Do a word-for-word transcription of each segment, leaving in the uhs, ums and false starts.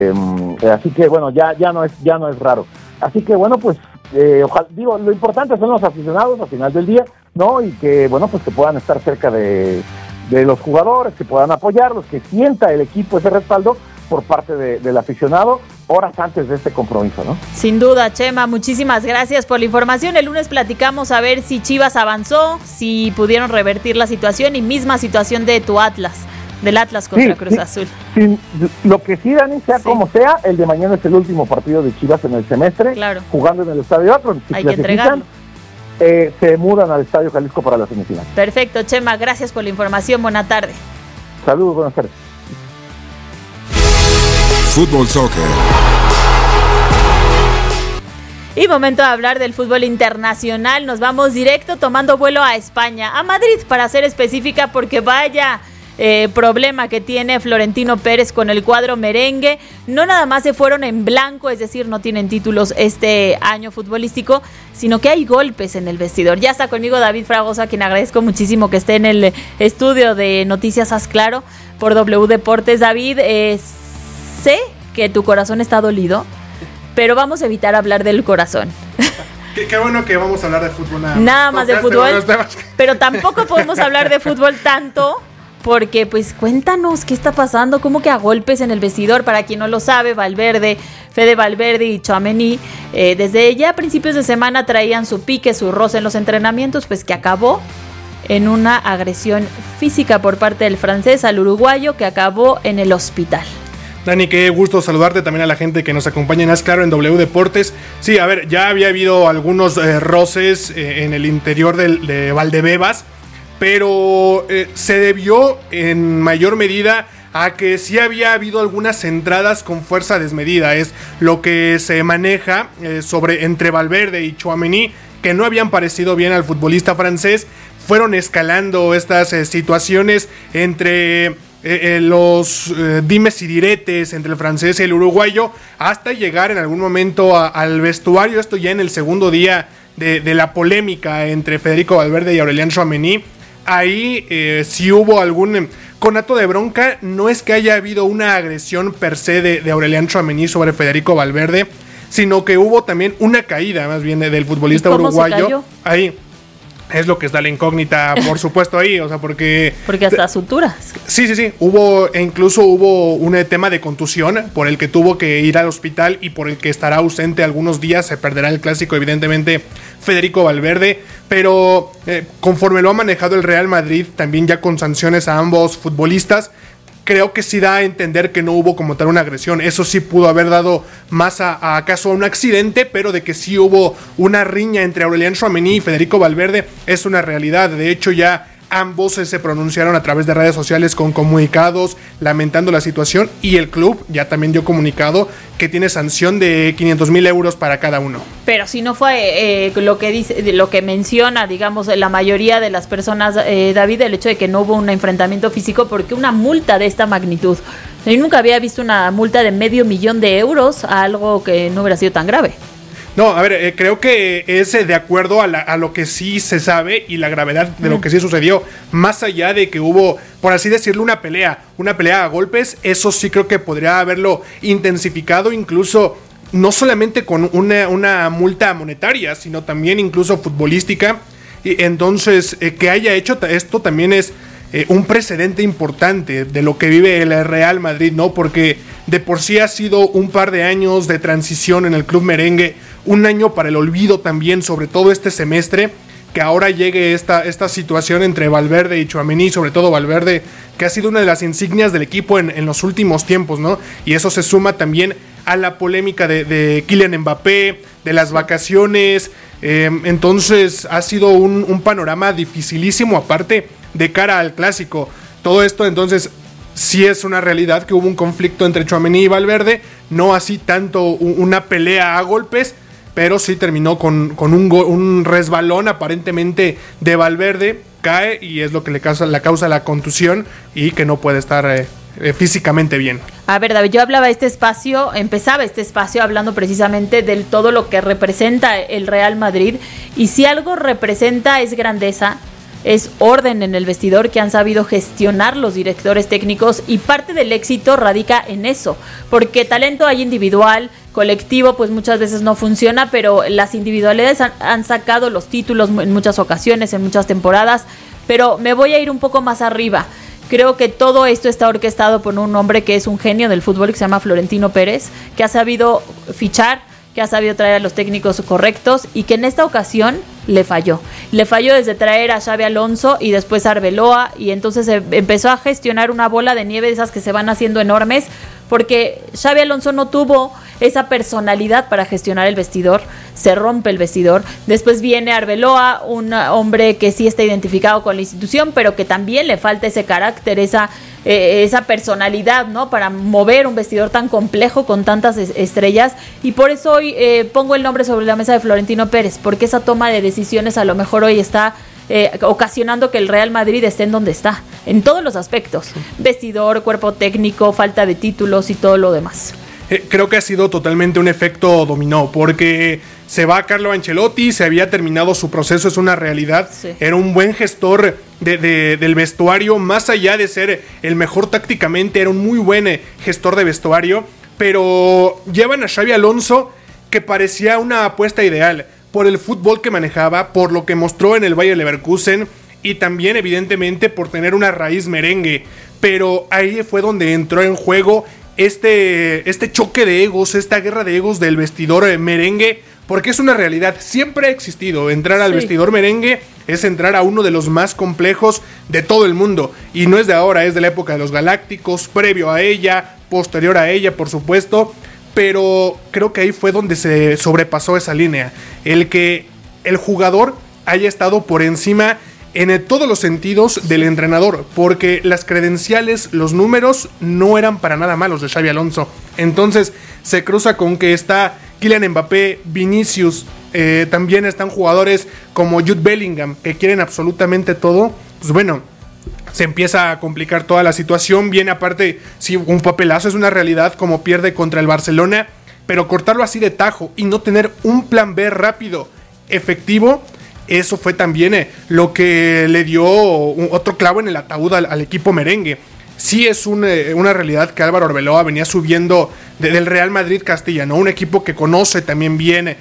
Eh, así que bueno, ya ya no es ya no es raro. Así que bueno, pues eh, ojalá, digo, lo importante son los aficionados al final del día, ¿no? Y que bueno, pues que puedan estar cerca de, de los jugadores, que puedan apoyarlos, que sienta el equipo ese respaldo por parte de, del aficionado horas antes de este compromiso, ¿no? Sin duda, Chema, muchísimas gracias por la información. El lunes platicamos a ver si Chivas avanzó, si pudieron revertir la situación y misma situación de tu Atlas, del Atlas contra sí, Cruz sí, Azul. Sí, lo que sí, Dani, sea sí. como sea, el de mañana es el último partido de Chivas en el semestre, claro. jugando en el Estadio Akron. Si Hay que entregarlo. Eh, se mudan al Estadio Jalisco para la semifinal. Perfecto, Chema, gracias por la información. Buena tarde. Saludos, buenas tardes. Fútbol Soccer. Y momento de hablar del fútbol internacional. Nos vamos directo tomando vuelo a España, a Madrid para ser específica, porque vaya eh, problema que tiene Florentino Pérez con el cuadro merengue. No nada más se fueron en blanco, es decir, no tienen títulos este año futbolístico, sino que hay golpes en el vestidor. Ya está conmigo David Fragoso, a quien agradezco muchísimo que esté en el estudio de Noticias Haz Claro por W Deportes. David, eh, sé que tu corazón está dolido, pero vamos a evitar hablar del corazón. Qué, qué bueno que vamos a hablar de fútbol nada más. Nada más de fútbol, pero tampoco podemos hablar de fútbol tanto, porque pues cuéntanos qué está pasando, cómo que a golpes en el vestidor. Para quien no lo sabe, Valverde, Fede Valverde y Tchouaméni, eh, desde ya a principios de semana traían su pique, su roce en los entrenamientos, pues que acabó en una agresión física por parte del francés al uruguayo, que acabó en el hospital. Dani, qué gusto saludarte, también a la gente que nos acompaña en Haz Claro en W Deportes. Sí, a ver, ya había habido algunos eh, roces eh, en el interior del, de Valdebebas, pero eh, se debió en mayor medida a que sí había habido algunas entradas con fuerza desmedida. Es lo que se maneja eh, sobre entre Valverde y Tchouaméni, que no habían parecido bien al futbolista francés. Fueron escalando estas eh, situaciones entre Eh, eh, los eh, dimes y diretes entre el francés y el uruguayo, hasta llegar en algún momento a, al vestuario. Esto ya en el segundo día de, de la polémica entre Federico Valverde y Aurélien Tchouaméni. Ahí eh, sí hubo algún eh, conato de bronca. No es que haya habido una agresión per se de, de Aurélien Tchouaméni sobre Federico Valverde, sino que hubo también una caída más bien de, del futbolista ¿Cómo uruguayo. se cayó? Ahí es lo que está la incógnita, por supuesto, ahí, o sea, porque... Porque hasta suturas. Sí, sí, sí, hubo, e incluso hubo un tema de contusión por el que tuvo que ir al hospital y por el que estará ausente algunos días. Se perderá el clásico, evidentemente, Federico Valverde, pero eh, conforme lo ha manejado el Real Madrid, también ya con sanciones a ambos futbolistas, creo que sí da a entender que no hubo como tal una agresión. Eso sí pudo haber dado más a, a acaso a un accidente, pero de que sí hubo una riña entre Aurélien Tchouaméni y Federico Valverde es una realidad. De hecho, ya ambos se pronunciaron a través de redes sociales con comunicados lamentando la situación, y el club ya también dio comunicado que tiene sanción de quinientos mil euros para cada uno. Pero si no fue eh, lo que dice, lo que menciona, digamos, la mayoría de las personas, eh, David, el hecho de que no hubo un enfrentamiento físico, porque una multa de esta magnitud, yo nunca había visto una multa de medio millón de euros a algo que no hubiera sido tan grave. No, a ver, eh, creo que es eh, de acuerdo a, la, a lo que sí se sabe y la gravedad de lo que sí sucedió. Más allá de que hubo, por así decirlo, una pelea, una pelea a golpes, eso sí creo que podría haberlo intensificado, incluso no solamente con una, una multa monetaria, sino también incluso futbolística. Y entonces, eh, que haya hecho esto también es eh, un precedente importante de lo que vive el Real Madrid, ¿no? Porque de por sí ha sido un par de años de transición en el club merengue, un año para el olvido también, sobre todo este semestre, que ahora llegue esta, esta situación entre Valverde y Tchouaméni, sobre todo Valverde, que ha sido una de las insignias del equipo en, en los últimos tiempos, ¿no? Y eso se suma también a la polémica de, de Kylian Mbappé, de las vacaciones. Eh, entonces ha sido un, un panorama dificilísimo, aparte de cara al clásico. Todo esto, entonces, sí es una realidad que hubo un conflicto entre Tchouaméni y Valverde, no así tanto una pelea a golpes, pero sí terminó con, con un, go, un resbalón aparentemente de Valverde, cae y es lo que le causa, le causa la contusión y que no puede estar eh, eh, físicamente bien. A ver, David, yo hablaba este espacio, empezaba este espacio hablando precisamente de todo lo que representa el Real Madrid, y si algo representa es grandeza, es orden en el vestidor que han sabido gestionar los directores técnicos, y parte del éxito radica en eso, porque talento hay individual, colectivo pues muchas veces no funciona, pero las individualidades han, han sacado los títulos en muchas ocasiones, en muchas temporadas. Pero me voy a ir un poco más arriba. Creo que todo esto está orquestado por un hombre que es un genio del fútbol, que se llama Florentino Pérez, que ha sabido fichar, que ha sabido traer a los técnicos correctos, y que en esta ocasión le falló. Le falló desde traer a Xabi Alonso y después a Arbeloa, y entonces se empezó a gestionar una bola de nieve de esas que se van haciendo enormes, porque Xabi Alonso no tuvo esa personalidad para gestionar el vestidor, se rompe el vestidor. Después viene Arbeloa, un hombre que sí está identificado con la institución, pero que también le falta ese carácter, esa, eh, esa personalidad, ¿no?, para mover un vestidor tan complejo con tantas es- estrellas. Y por eso hoy eh, pongo el nombre sobre la mesa de Florentino Pérez, porque esa toma de decisiones a lo mejor hoy está Eh, ocasionando que el Real Madrid esté en donde está, en todos los aspectos, vestidor, cuerpo técnico, falta de títulos y todo lo demás. Eh, creo que ha sido totalmente un efecto dominó, porque se va Carlo Ancelotti, se había terminado su proceso, es una realidad, sí. Era un buen gestor de, de, del vestuario, más allá de ser el mejor tácticamente, era un muy buen gestor de vestuario, pero llevan a Xabi Alonso, que parecía una apuesta ideal, por el fútbol que manejaba, por lo que mostró en el Bayer Leverkusen, y también evidentemente por tener una raíz merengue. Pero ahí fue donde entró en juego este, este choque de egos, esta guerra de egos del vestidor merengue, porque es una realidad, siempre ha existido. Entrar al sí. vestidor merengue es entrar a uno de los más complejos de todo el mundo, y no es de ahora, es de la época de los Galácticos, previo a ella, posterior a ella, por supuesto. Pero creo que ahí fue donde se sobrepasó esa línea, el que el jugador haya estado por encima en todos los sentidos del entrenador, porque las credenciales, los números no eran para nada malos de Xabi Alonso. Entonces se cruza con que está Kylian Mbappé, Vinicius, eh, también están jugadores como Jude Bellingham, que quieren absolutamente todo. Pues bueno, se empieza a complicar toda la situación. Viene aparte, sí, un papelazo, es una realidad, como pierde contra el Barcelona, pero cortarlo así de tajo y no tener un plan B rápido, efectivo, eso fue también eh, lo que le dio un, otro clavo en el ataúd al, al equipo merengue. Sí es un, eh, una realidad que Álvaro Arbeloa venía subiendo de, del Real Madrid Castilla, ¿no? Un equipo que conoce también bien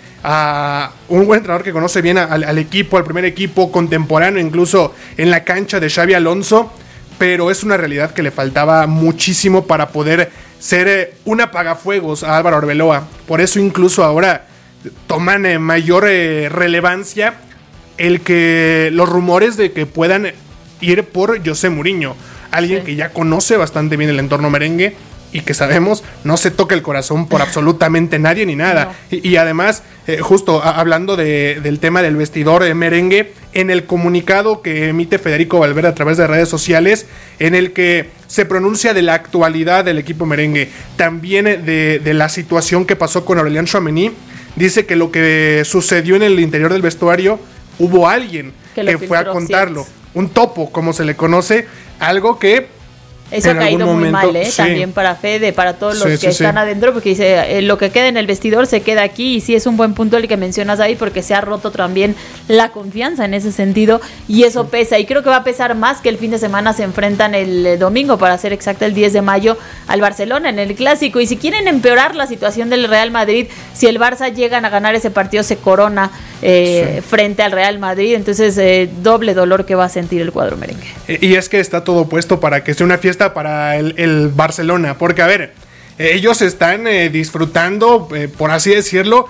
a un buen entrenador que conoce bien a, al, al equipo, al primer equipo contemporáneo, incluso en la cancha de Xabi Alonso, pero es una realidad que le faltaba muchísimo para poder ser eh, un apagafuegos a Álvaro Arbeloa. Por eso incluso ahora toman eh, mayor eh, relevancia el que los rumores de que puedan ir por José Mourinho, alguien sí. que ya conoce bastante bien el entorno merengue y que sabemos no se toca el corazón por absolutamente nadie ni nada. No. Y, y además, eh, justo a, hablando de, del tema del vestidor eh, merengue, en el comunicado que emite Federico Valverde a través de redes sociales, en el que se pronuncia de la actualidad del equipo merengue, también de, de la situación que pasó con Aurélien Tchouaméni, dice que lo que sucedió en el interior del vestuario, hubo alguien que, que fue a contarlo, sí. un topo, como se le conoce, algo que eso ha caído muy momento, mal, ¿eh? Sí. También para Fede, para todos los sí, que sí, están sí. adentro, porque dice, eh, lo que queda en el vestidor se queda aquí, y sí es un buen punto el que mencionas ahí, porque se ha roto también la confianza en ese sentido, y eso sí. pesa, y creo que va a pesar más que el fin de semana se enfrentan el eh, domingo, para ser exacta, el diez de mayo, al Barcelona en el Clásico, y si quieren empeorar la situación del Real Madrid, si el Barça llegan a ganar ese partido, se corona eh, sí. frente al Real Madrid, entonces eh, doble dolor que va a sentir el cuadro merengue. Y es que está todo puesto para que sea una fiesta para el, el Barcelona, porque a ver, ellos están eh, disfrutando, eh, por así decirlo,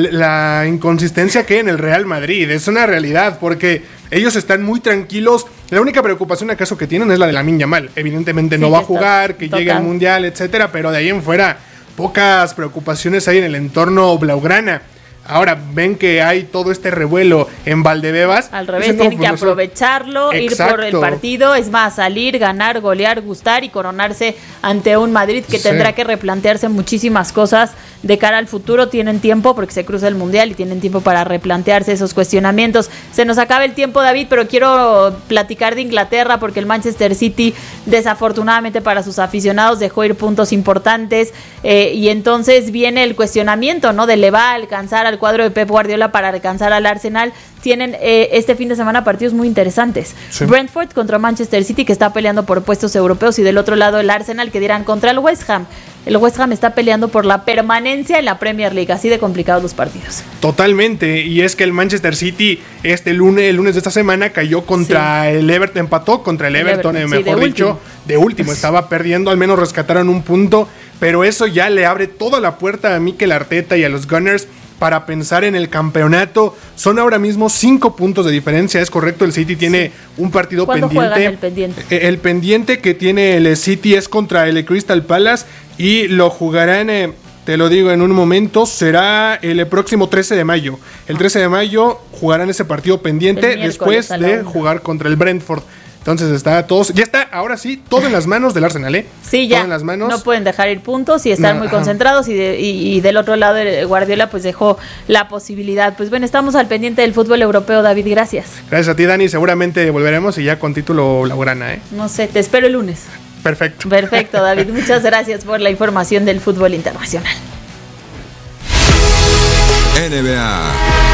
la inconsistencia que hay en el Real Madrid. Es una realidad, porque ellos están muy tranquilos. La única preocupación acaso que tienen es la de Lamine Yamal. Evidentemente no sí, va a jugar, que total. llegue al Mundial, etcétera, pero de ahí en fuera pocas preocupaciones hay en el entorno blaugrana. Ahora ven que hay todo este revuelo en Valdebebas. Al revés, no, tienen pues que aprovecharlo, exacto. ir por el partido, es más, salir, ganar, golear, gustar y coronarse ante un Madrid que sí. tendrá que replantearse muchísimas cosas de cara al futuro. Tienen tiempo porque se cruza el Mundial y tienen tiempo para replantearse esos cuestionamientos. Se nos acaba el tiempo, David, pero quiero platicar de Inglaterra porque el Manchester City, desafortunadamente para sus aficionados, dejó ir puntos importantes eh, y entonces viene el cuestionamiento, ¿no? De le va a alcanzar a el cuadro de Pep Guardiola para alcanzar al Arsenal. Tienen eh, este fin de semana partidos muy interesantes. Sí. Brentford contra Manchester City, que está peleando por puestos europeos, y del otro lado el Arsenal, que dirán contra el West Ham. El West Ham está peleando por la permanencia en la Premier League, así de complicados los partidos. Totalmente, y es que el Manchester City este lunes, el lunes de esta semana cayó contra sí. el Everton, empató contra el, el Everton, Everton sí, mejor de dicho, último. de último, estaba perdiendo, al menos rescataron un punto, pero eso ya le abre toda la puerta a Mikel Arteta y a los Gunners para pensar en el campeonato. Son ahora mismo cinco puntos de diferencia, es correcto, el City tiene sí. un partido ¿Cuándo pendiente. Juegan el pendiente? El pendiente que tiene el City es contra el Crystal Palace y lo jugarán, eh, te lo digo en un momento, será el próximo trece de mayo. El trece de mayo jugarán ese partido pendiente después de jugar contra el Brentford. Entonces está todos, ya está, ahora sí, todo en las manos del Arsenal, ¿eh? Sí, ya. Todo en las manos. No pueden dejar ir puntos y estar no, muy concentrados. Y, de, y, y del otro lado, Guardiola pues dejó la posibilidad. Pues bueno, estamos al pendiente del fútbol europeo, David. Gracias. Gracias a ti, Dani. Seguramente volveremos y ya con título blaugrana, ¿eh? No sé, te espero el lunes. Perfecto. Perfecto, David. Muchas gracias por la información del fútbol internacional. N B A.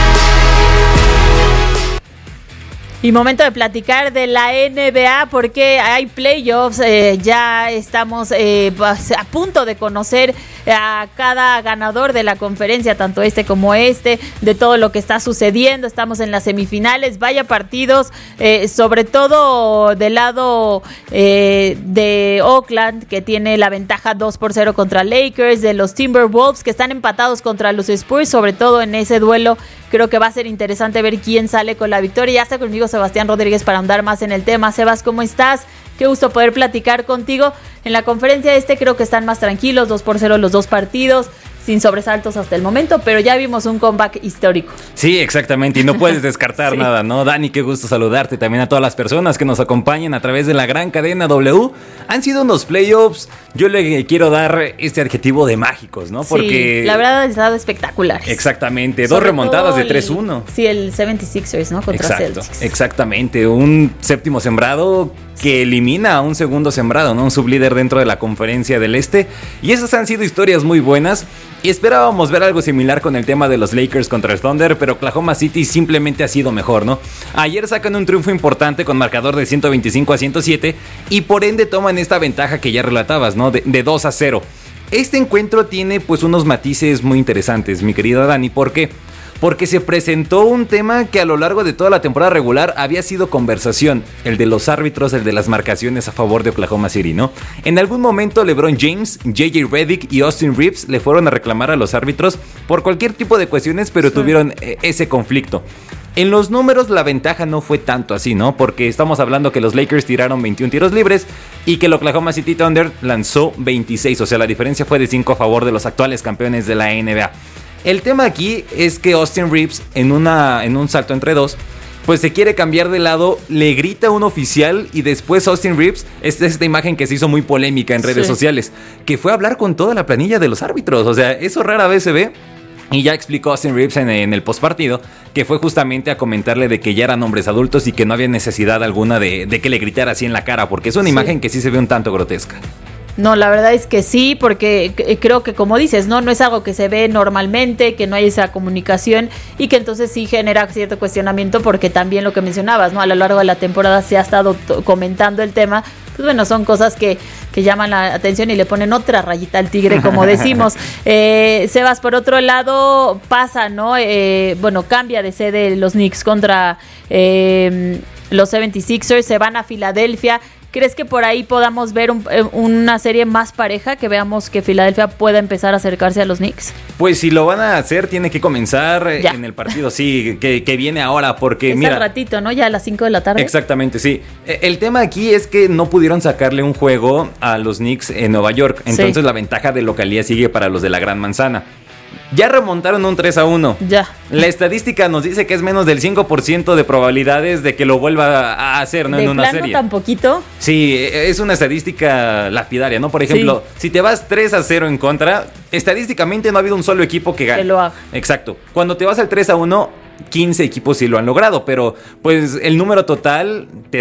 Y momento de platicar de la N B A porque hay playoffs, eh, ya estamos eh, a punto de conocer a cada ganador de la conferencia, tanto este como este, de todo lo que está sucediendo. Estamos en las semifinales, vaya partidos, eh, sobre todo del lado eh, de Oakland, que tiene la ventaja dos por cero contra Lakers, de los Timberwolves, que están empatados contra los Spurs, sobre todo en ese duelo. Creo que va a ser interesante ver quién sale con la victoria. Ya está conmigo Sebastián Rodríguez para ahondar más en el tema. Sebas, ¿cómo estás? Qué gusto poder platicar contigo. En la conferencia este creo que están más tranquilos, dos por cero los dos partidos, sin sobresaltos hasta el momento, pero ya vimos un comeback histórico. Sí, exactamente, y no puedes descartar sí. nada, ¿no? Dani, qué gusto saludarte, también a todas las personas que nos acompañan a través de la gran cadena W. Han sido unos playoffs, yo le quiero dar este adjetivo de mágicos, ¿no? Porque sí, la verdad ha estado espectacular. Exactamente, dos Sobre remontadas de tres uno. Sí, el setenta y seis ers, ¿no? Contra Exacto, Celtics. Exactamente, un séptimo sembrado que elimina a un segundo sembrado, ¿no? Un sublíder dentro de la conferencia del Este. Y esas han sido historias muy buenas. Y esperábamos ver algo similar con el tema de los Lakers contra el Thunder, pero Oklahoma City simplemente ha sido mejor, ¿no? Ayer sacan un triunfo importante con marcador de ciento veinticinco a ciento siete y por ende toman esta ventaja que ya relatabas, ¿no? De, de dos a cero. Este encuentro tiene pues unos matices muy interesantes, mi querida Dani, ¿por qué? Porque se presentó un tema que a lo largo de toda la temporada regular había sido conversación, el de los árbitros, el de las marcaciones a favor de Oklahoma City, ¿no? En algún momento LeBron James, J J Redick y Austin Reeves le fueron a reclamar a los árbitros por cualquier tipo de cuestiones, pero sí. tuvieron eh, ese conflicto. En los números la ventaja no fue tanto así, ¿no? Porque estamos hablando que los Lakers tiraron veintiún tiros libres y que el Oklahoma City Thunder lanzó veintiséis, o sea, la diferencia fue de cinco a favor de los actuales campeones de la N B A. El tema aquí es que Austin Reeves, en, una, en un salto entre dos, pues se quiere cambiar de lado, le grita a un oficial y después Austin Reeves, esta es esta imagen que se hizo muy polémica en redes sí. sociales, que fue a hablar con toda la planilla de los árbitros, o sea, eso rara vez se ve. Y ya explicó Austin Reeves en, en el postpartido que fue justamente a comentarle de que ya eran hombres adultos y que no había necesidad alguna de, de que le gritara así en la cara, porque es una sí. imagen que sí se ve un tanto grotesca. No, la verdad es que sí, porque creo que como dices, no no es algo que se ve normalmente, que no hay esa comunicación y que entonces sí genera cierto cuestionamiento, porque también lo que mencionabas, ¿no? A lo largo de la temporada se ha estado t- comentando el tema. Pues bueno, son cosas que, que llaman la atención y le ponen otra rayita al tigre, como decimos. eh, Sebas, por otro lado, pasa, ¿no? Eh, bueno, cambia de sede los Knicks contra eh, los setenta y seis ers, se van a Filadelfia. ¿Crees que por ahí podamos ver un, una serie más pareja, que veamos que Filadelfia pueda empezar a acercarse a los Knicks? Pues si lo van a hacer, tiene que comenzar ya. en el partido, sí, que, que viene ahora, porque es mira... al ratito, ¿no? Ya a las cinco de la tarde. Exactamente, sí. El tema aquí es que no pudieron sacarle un juego a los Knicks en Nueva York, entonces sí. la ventaja de localía sigue para los de la Gran Manzana. Ya remontaron un tres a uno. Ya. La estadística nos dice que es menos del cinco por ciento de probabilidades de que lo vuelva a hacer, ¿no? ¿De en una plano serie. tan poquito? Sí, es una estadística lapidaria, ¿no? Por ejemplo, sí. si te vas tres a cero en contra, estadísticamente no ha habido un solo equipo que gane. Que lo haga. Exacto. Cuando te vas al tres a uno, quince equipos sí lo han logrado, pero pues el número total te da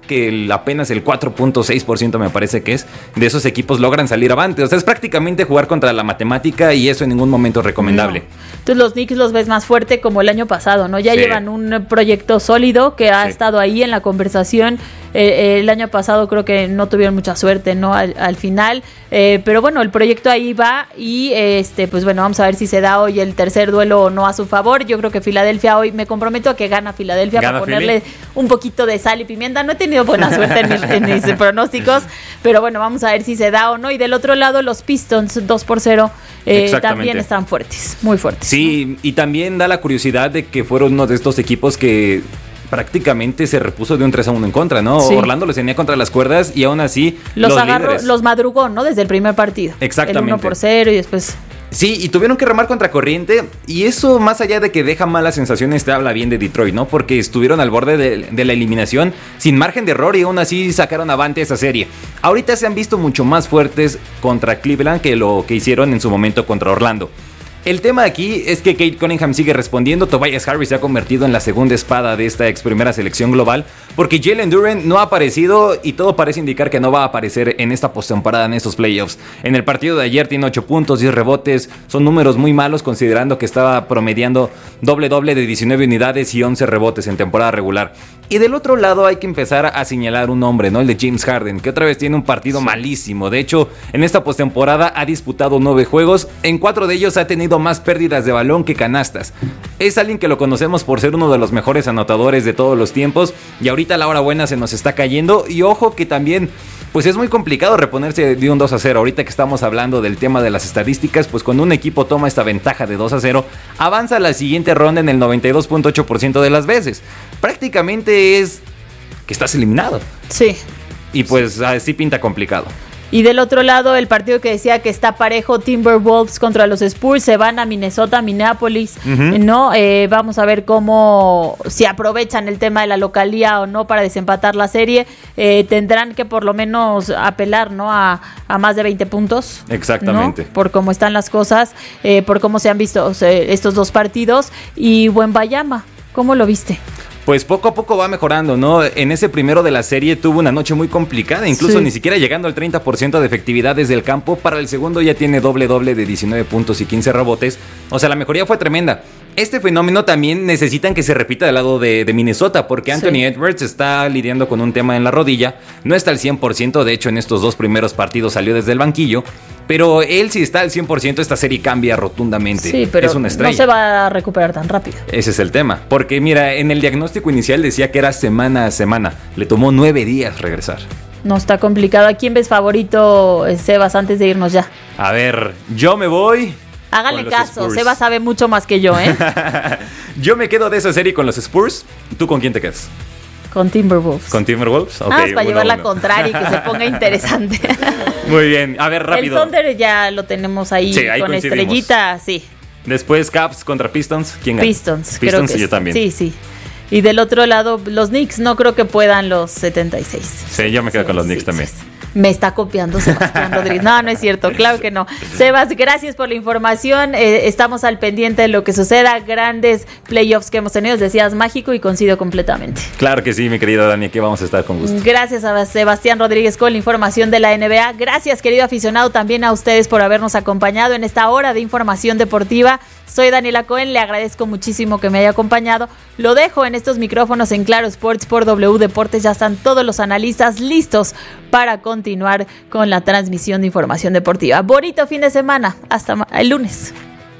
que el, apenas el cuatro punto seis por ciento me parece que es, de esos equipos logran salir avante. O sea, es prácticamente jugar contra la matemática y eso en ningún momento es recomendable. No. Entonces los Knicks los ves más fuerte como el año pasado, ¿no? Ya sí. llevan un proyecto sólido que ha sí. estado ahí en la conversación. Eh, el año pasado creo que no tuvieron mucha suerte, ¿no? Al, al final, eh, pero bueno, el proyecto ahí va y este, pues bueno, vamos a ver si se da hoy el tercer duelo o no a su favor. Yo creo que Filadelfia hoy, me comprometo a que gana Filadelfia para ponerle Philly? un poquito de sal y pimienta. No he tenido buena suerte en mis, en mis pronósticos, pero bueno, vamos a ver si se da o no. Y del otro lado, los Pistons, dos por cero, eh, también están fuertes, muy fuertes. Sí, ¿no? Y también da la curiosidad de que fueron uno de estos equipos que prácticamente se repuso de un tres a uno en contra, ¿no? Sí. Orlando los tenía contra las cuerdas y aún así los, los agarró, líderes. los madrugó, ¿no? Desde el primer partido. Exactamente. El uno por cero y después... Sí, y tuvieron que remar contra corriente y eso, más allá de que deja malas sensaciones, te habla bien de Detroit, ¿no? Porque estuvieron al borde de, de la eliminación sin margen de error y aún así sacaron avante esa serie. Ahorita se han visto mucho más fuertes contra Cleveland que lo que hicieron en su momento contra Orlando. El tema aquí es que Kate Cunningham sigue respondiendo. Tobias Harris se ha convertido en la segunda espada de esta ex primera selección global, porque Jalen Duren no ha aparecido y todo parece indicar que no va a aparecer en esta postemporada, en estos playoffs. En el partido de ayer tiene ocho puntos, diez rebotes, son números muy malos considerando que estaba promediando doble doble de diecinueve unidades y once rebotes en temporada regular. Y del otro lado hay que empezar a señalar un nombre, ¿no? El de James Harden, que otra vez tiene un partido sí. malísimo. De hecho, en esta postemporada ha disputado nueve juegos, en cuatro de ellos ha tenido más pérdidas de balón que canastas. Es alguien que lo conocemos por ser uno de los mejores anotadores de todos los tiempos y ahorita la hora buena se nos está cayendo y ojo que también pues es muy complicado reponerse de un dos a cero. Ahorita que estamos hablando del tema de las estadísticas, pues cuando un equipo toma esta ventaja de dos a cero, avanza a la siguiente ronda en el noventa y dos punto ocho por ciento de las veces. Prácticamente es que estás eliminado. Sí. Y pues así pinta complicado. Y del otro lado, el partido que decía que está parejo, Timberwolves contra los Spurs, se van a Minnesota, Minneapolis, uh-huh. ¿no? Eh, vamos a ver cómo, si aprovechan el tema de la localía o no para desempatar la serie. Eh, tendrán que por lo menos apelar, ¿no? A, a más de veinte puntos. Exactamente. ¿no? Por cómo están las cosas, eh, por cómo se han visto o sea, estos dos partidos. Y Wembanyama, ¿cómo lo viste? Pues poco a poco va mejorando, ¿no? En ese primero de la serie tuvo una noche muy complicada, incluso sí. ni siquiera llegando al treinta por ciento de efectividad desde el campo. Para el segundo ya tiene doble doble de diecinueve puntos y quince rebotes. O sea, la mejoría fue tremenda. Este fenómeno también necesitan que se repita del lado de, de Minnesota, porque Anthony sí. Edwards está lidiando con un tema en la rodilla. No está al cien por ciento, de hecho en estos dos primeros partidos salió desde el banquillo. Pero él si está al cien por ciento, esta serie cambia rotundamente. Sí, pero es una estrella. No se va a recuperar tan rápido. Ese es el tema. Porque mira, en el diagnóstico inicial decía que era semana a semana. Le tomó nueve días regresar. No, está complicado. ¿A quién ves favorito, Sebas, antes de irnos ya? A ver, yo me voy... Háganle caso, Spurs. Sebas sabe mucho más que yo, ¿eh? Yo me quedo de esa serie con los Spurs. ¿Tú con quién te quedas? Con Timberwolves. ¿Con Timberwolves? Okay, ah, para llevar la contraria y que se ponga interesante. Muy bien, a ver, rápido. El Thunder ya lo tenemos ahí, sí, ahí con estrellita, sí. Después Cavs contra Pistons, ¿quién gana? Pistons, Pistons creo que y yo también. Sí, sí. Y del otro lado, los Knicks, no creo que puedan los setenta y seis. Sí, yo me quedo sí, con los sí, Knicks sí, también. Sí. Me está copiando Sebastián Rodríguez. No, no es cierto, claro que no. Sebas, gracias por la información. Eh, estamos al pendiente de lo que suceda. Grandes playoffs que hemos tenido. Decías mágico y coincido completamente. Claro que sí, mi querida Dani, aquí vamos a estar con gusto. Gracias a Sebastián Rodríguez con la información de la N B A. Gracias, querido aficionado, también a ustedes por habernos acompañado en esta hora de información deportiva. Soy Daniela Cohen, le agradezco muchísimo que me haya acompañado. Lo dejo en estos micrófonos en Claro Sports por W Deportes. Ya están todos los analistas listos para continuar con la transmisión de información deportiva. Bonito fin de semana. Hasta el lunes.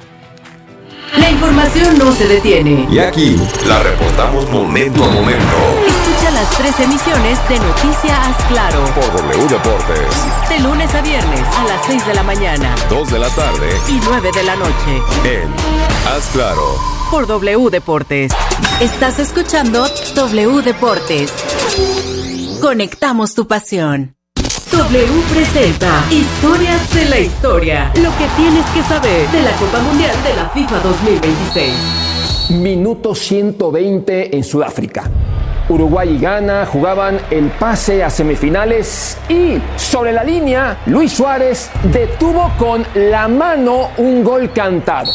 La información no se detiene. Y aquí la reportamos momento a momento. Escucha las tres emisiones de Noticias Haz Claro por W Deportes. De lunes a viernes a las seis de la mañana, dos de la tarde y nueve de la noche. En Haz Claro por W Deportes. Estás escuchando W Deportes. Conectamos tu pasión. W presenta Historias de la Historia. Lo que tienes que saber de la Copa Mundial de la FIFA dos mil veintiséis. Minuto ciento veinte en Sudáfrica. Uruguay y Ghana jugaban el pase a semifinales y sobre la línea Luis Suárez detuvo con la mano un gol cantado.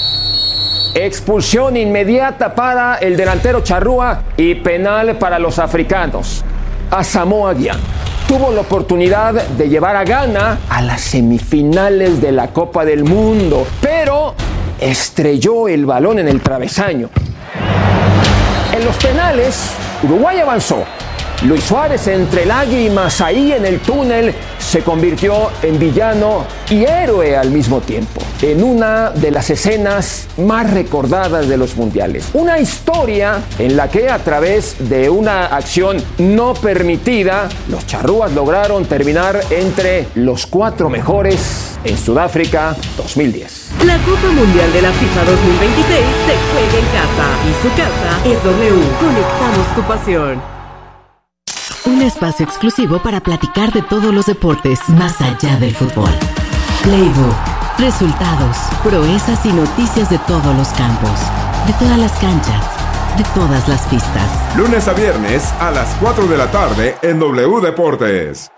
Expulsión inmediata para el delantero charrúa y penal para los africanos. a Samoa Gyan. Tuvo la oportunidad de llevar a Ghana a las semifinales de la Copa del Mundo, pero estrelló el balón en el travesaño. En los penales, Uruguay avanzó. Luis Suárez, entre lágrimas ahí en el túnel, se convirtió en villano y héroe al mismo tiempo, en una de las escenas más recordadas de los mundiales. Una historia en la que, a través de una acción no permitida, los charrúas lograron terminar entre los cuatro mejores en Sudáfrica dos mil diez. La Copa Mundial de la FIFA dos mil veintiséis se juega en casa y su casa es W. Conectamos tu pasión. Un espacio exclusivo para platicar de todos los deportes más allá del fútbol. Playbook, resultados, proezas y noticias de todos los campos, de todas las canchas, de todas las pistas. Lunes a viernes a las cuatro de la tarde en W Deportes.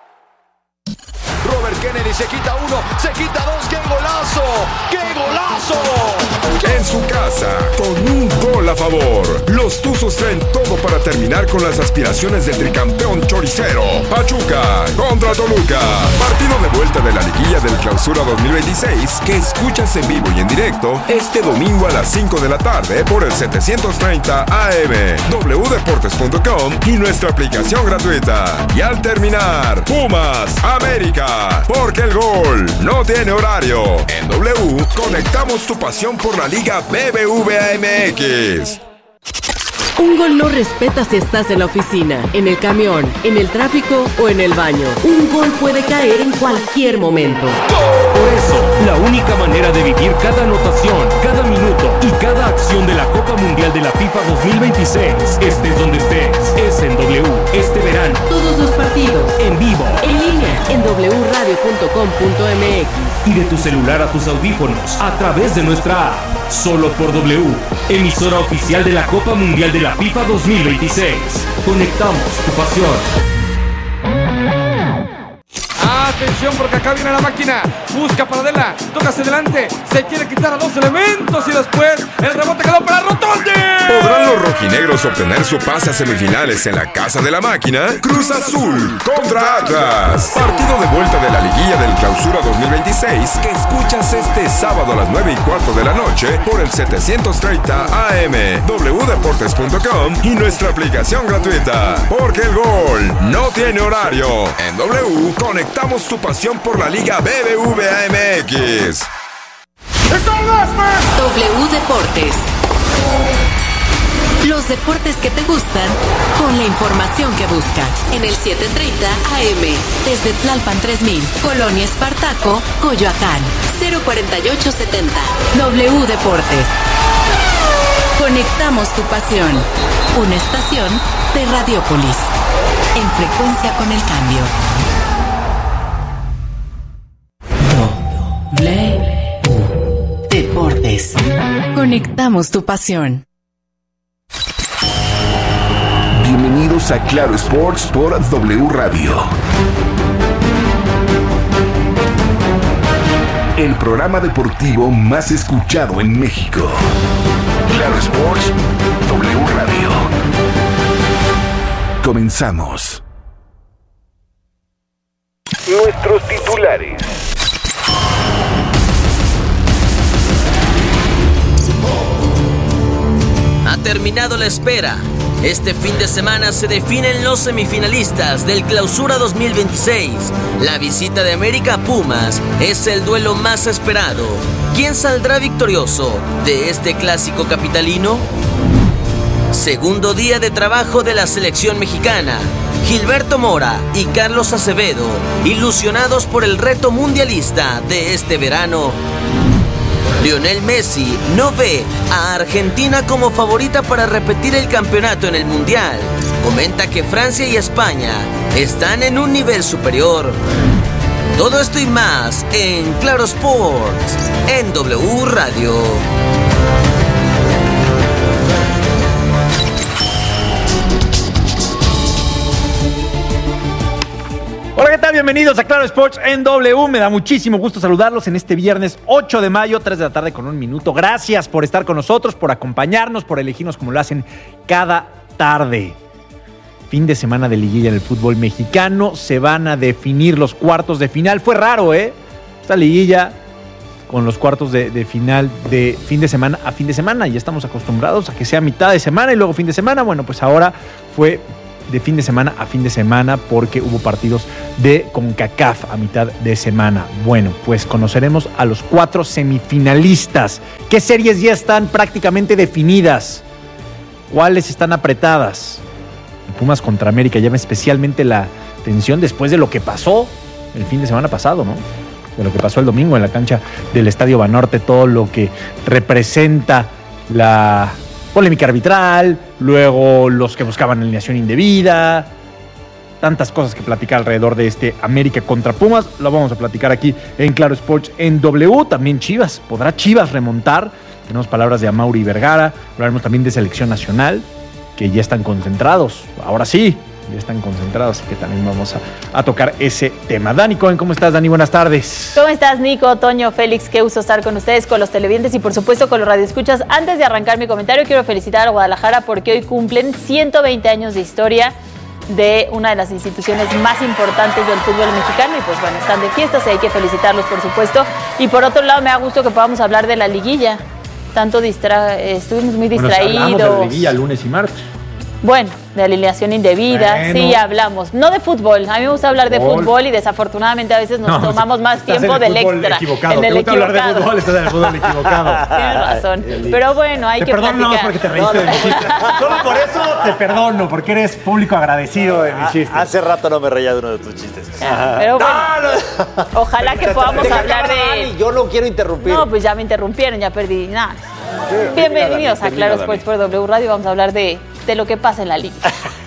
Robert Kennedy se quita uno, se quita dos, ¡qué golazo! ¡Qué golazo! En su casa, con un gol a favor. Los Tuzos traen todo para terminar con las aspiraciones del tricampeón choricero. Pachuca contra Toluca. Partido de vuelta de la liguilla del Clausura dos mil veintiséis que escuchas en vivo y en directo este domingo a las cinco de la tarde por el setecientos treinta A M, w deportes punto com y nuestra aplicación gratuita. Y al terminar, Pumas América, porque el gol no tiene horario. En W conectamos tu pasión por la Liga B B V A M X. Un gol no respeta si estás en la oficina, en el camión, en el tráfico o en el baño. Un gol puede caer en cualquier momento. Por eso, la única manera de vivir cada anotación, cada minuto y cada acción de la Copa Mundial de la FIFA dos mil veintiséis, estés donde estés, es en W. Este verano, todos los partidos, en vivo, en línea, en w radio punto com punto m x y de tu celular a tus audífonos, a través de nuestra app. Solo por W, emisora oficial de la Copa Mundial de la FIFA dos mil veintiséis. Conectamos tu pasión. Atención, porque acá viene la máquina. Busca para Adela, toca hacia adelante. Se quiere quitar a dos elementos y después el rebote quedó para Rotondi. ¿Podrán los rojinegros obtener su pase a semifinales en la casa de la máquina? Cruz Azul contra Atlas. Partido de vuelta de la liguilla del Clausura dos mil veintiséis que escuchas este sábado a las nueve y cuarto de la noche por el setecientos treinta A M, w deportes punto com y nuestra aplicación gratuita. Porque el gol no tiene horario. En W conectamos tu pasión por la Liga B B V A M X. W Deportes. Los deportes que te gustan con la información que buscas. En el setecientos treinta A M, desde Tlalpan tres mil, Colonia Espartaco, Coyoacán, cero cuarenta y ocho setenta. W Deportes. Conectamos tu pasión. Una estación de Radiópolis. En frecuencia con el cambio. W Deportes. Conectamos tu pasión. Bienvenidos a Claro Sports por W Radio. El programa deportivo más escuchado en México. Claro Sports, W Radio. Comenzamos. Nuestros titulares. Ha terminado la espera. Este fin de semana se definen los semifinalistas del Clausura dos mil veintiséis. La visita de América a Pumas es el duelo más esperado. ¿Quién saldrá victorioso de este clásico capitalino? Segundo día de trabajo de la selección mexicana. Gilberto Mora y Carlos Acevedo, ilusionados por el reto mundialista de este verano. Lionel Messi no ve a Argentina como favorita para repetir el campeonato en el Mundial. Comenta que Francia y España están en un nivel superior. Todo esto y más en Claro Sports, en W Radio. Hola, ¿qué tal? Bienvenidos a Claro Sports en W. Me da muchísimo gusto saludarlos en este viernes ocho de mayo, tres de la tarde con un minuto. Gracias por estar con nosotros, por acompañarnos, por elegirnos como lo hacen cada tarde. fin de semana de liguilla en el fútbol mexicano. Se van a definir los cuartos de final. Fue raro, ¿eh? Esta liguilla con los cuartos de, de final de fin de semana a fin de semana. Ya estamos acostumbrados a que sea mitad de semana y luego fin de semana. Bueno, pues ahora fue de fin de semana a fin de semana porque hubo partidos de CONCACAF a mitad de semana. Bueno, pues conoceremos a los cuatro semifinalistas. ¿Qué series ya están prácticamente definidas? ¿Cuáles están apretadas? El Pumas contra América llama especialmente la atención después de lo que pasó el fin de semana pasado, ¿no? De lo que pasó el domingo en la cancha del Estadio Banorte, todo lo que representa la polémica arbitral, luego los que buscaban alineación indebida, tantas cosas que platicar alrededor de este América contra Pumas. Lo vamos a platicar aquí en Claro Sports en W. También Chivas, ¿podrá Chivas remontar? Tenemos palabras de Amaury Vergara, hablaremos también de selección nacional, que ya están concentrados, ahora sí, ya están concentrados, así que también vamos a, a tocar ese tema. Dani Cohen, ¿cómo estás, Dani? Buenas tardes. ¿Cómo estás, Nico, Toño, Félix? Qué gusto estar con ustedes, con los televidentes y por supuesto con los radioescuchas. Antes de arrancar mi comentario, quiero felicitar a Guadalajara porque hoy cumplen ciento veinte años de historia de una de las instituciones más importantes del fútbol mexicano y pues bueno, están de fiestas y hay que felicitarlos, por supuesto. Y por otro lado, me da gusto que podamos hablar de la liguilla. Tanto distra... estuvimos muy distraídos. Bueno, hablamos de la liguilla lunes y martes. Bueno, de alineación indebida, bueno. Sí, hablamos. No de fútbol, a mí me gusta hablar de fútbol, fútbol y desafortunadamente a veces nos no, tomamos más tiempo del extra. Equivocado. En el equivocado. Hablar de fútbol, estás en el fútbol equivocado. Tienes razón, pero bueno, hay te que platicar. Te perdono nada más porque te reíste no, no. de mi chiste. Solo por eso te perdono, porque eres público agradecido de mis chistes. Hace rato no me reía de uno de tus chistes. Ajá. Pero bueno, no, no. Ojalá que podamos hablar de... Yo no quiero interrumpir. No, pues ya me interrumpieron, ya perdí nada. Sí, bienvenidos a Claro Sports por W Radio, vamos a hablar de, de lo que pasa en la liga.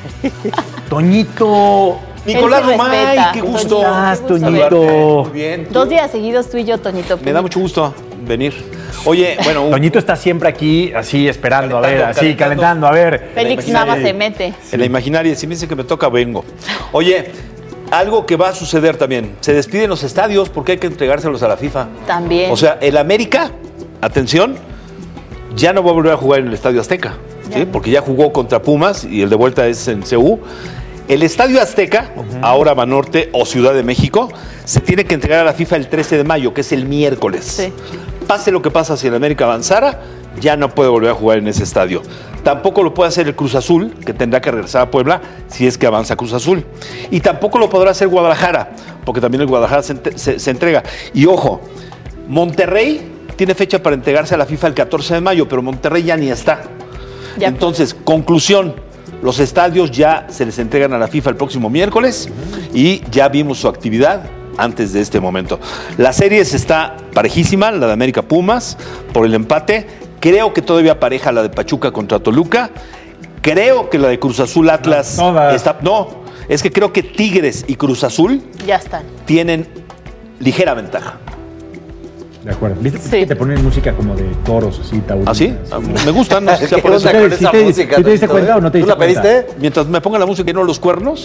Toñito. Nicolás Romay, qué gusto. Toñito. Toñito. Muy bien. ¿Tú? Dos días seguidos tú y yo, Toñito. Me da mucho gusto venir. Oye, bueno. Toñito está siempre aquí, así esperando, a ver, así calentando, a ver. Félix nada más se mete. En la imaginaria, si me dicen que me toca, vengo. Oye, algo que va a suceder también. Se despiden los estadios porque hay que entregárselos a la FIFA. También. O sea, el América, atención, ya no va a volver a jugar en el Estadio Azteca, ¿sí? Porque ya jugó contra Pumas y el de vuelta es en C U. El Estadio Azteca, uh-huh. ahora Banorte o Ciudad de México, se tiene que entregar a la FIFA el trece de mayo, que es el miércoles. Sí. Pase lo que pasa si el América avanzara, ya no puede volver a jugar en ese estadio. Tampoco lo puede hacer el Cruz Azul, que tendrá que regresar a Puebla si es que avanza Cruz Azul. Y tampoco lo podrá hacer Guadalajara, porque también el Guadalajara se, se, se entrega. Y ojo, Monterrey tiene fecha para entregarse a la FIFA el catorce de mayo, pero Monterrey ya ni está. Ya. Entonces, conclusión, los estadios ya se les entregan a la FIFA el próximo miércoles y ya vimos su actividad antes de este momento. La serie está parejísima, la de América Pumas, por el empate. Creo que todavía pareja la de Pachuca contra Toluca. Creo que la de Cruz Azul Atlas no, no, está... No, es que creo que Tigres y Cruz Azul ya están. Tienen ligera ventaja. De acuerdo. ¿Viste sí. que te ponen música como de toros, así, taurinas? ¿Ah, sí? Me gustan, no sé si por eso. ¿Sí te, ¿sí te, música, ¿sí te diste cuenta o no te diste cuenta? ¿Tú la pediste? Mientras me pongan la música y no los cuernos.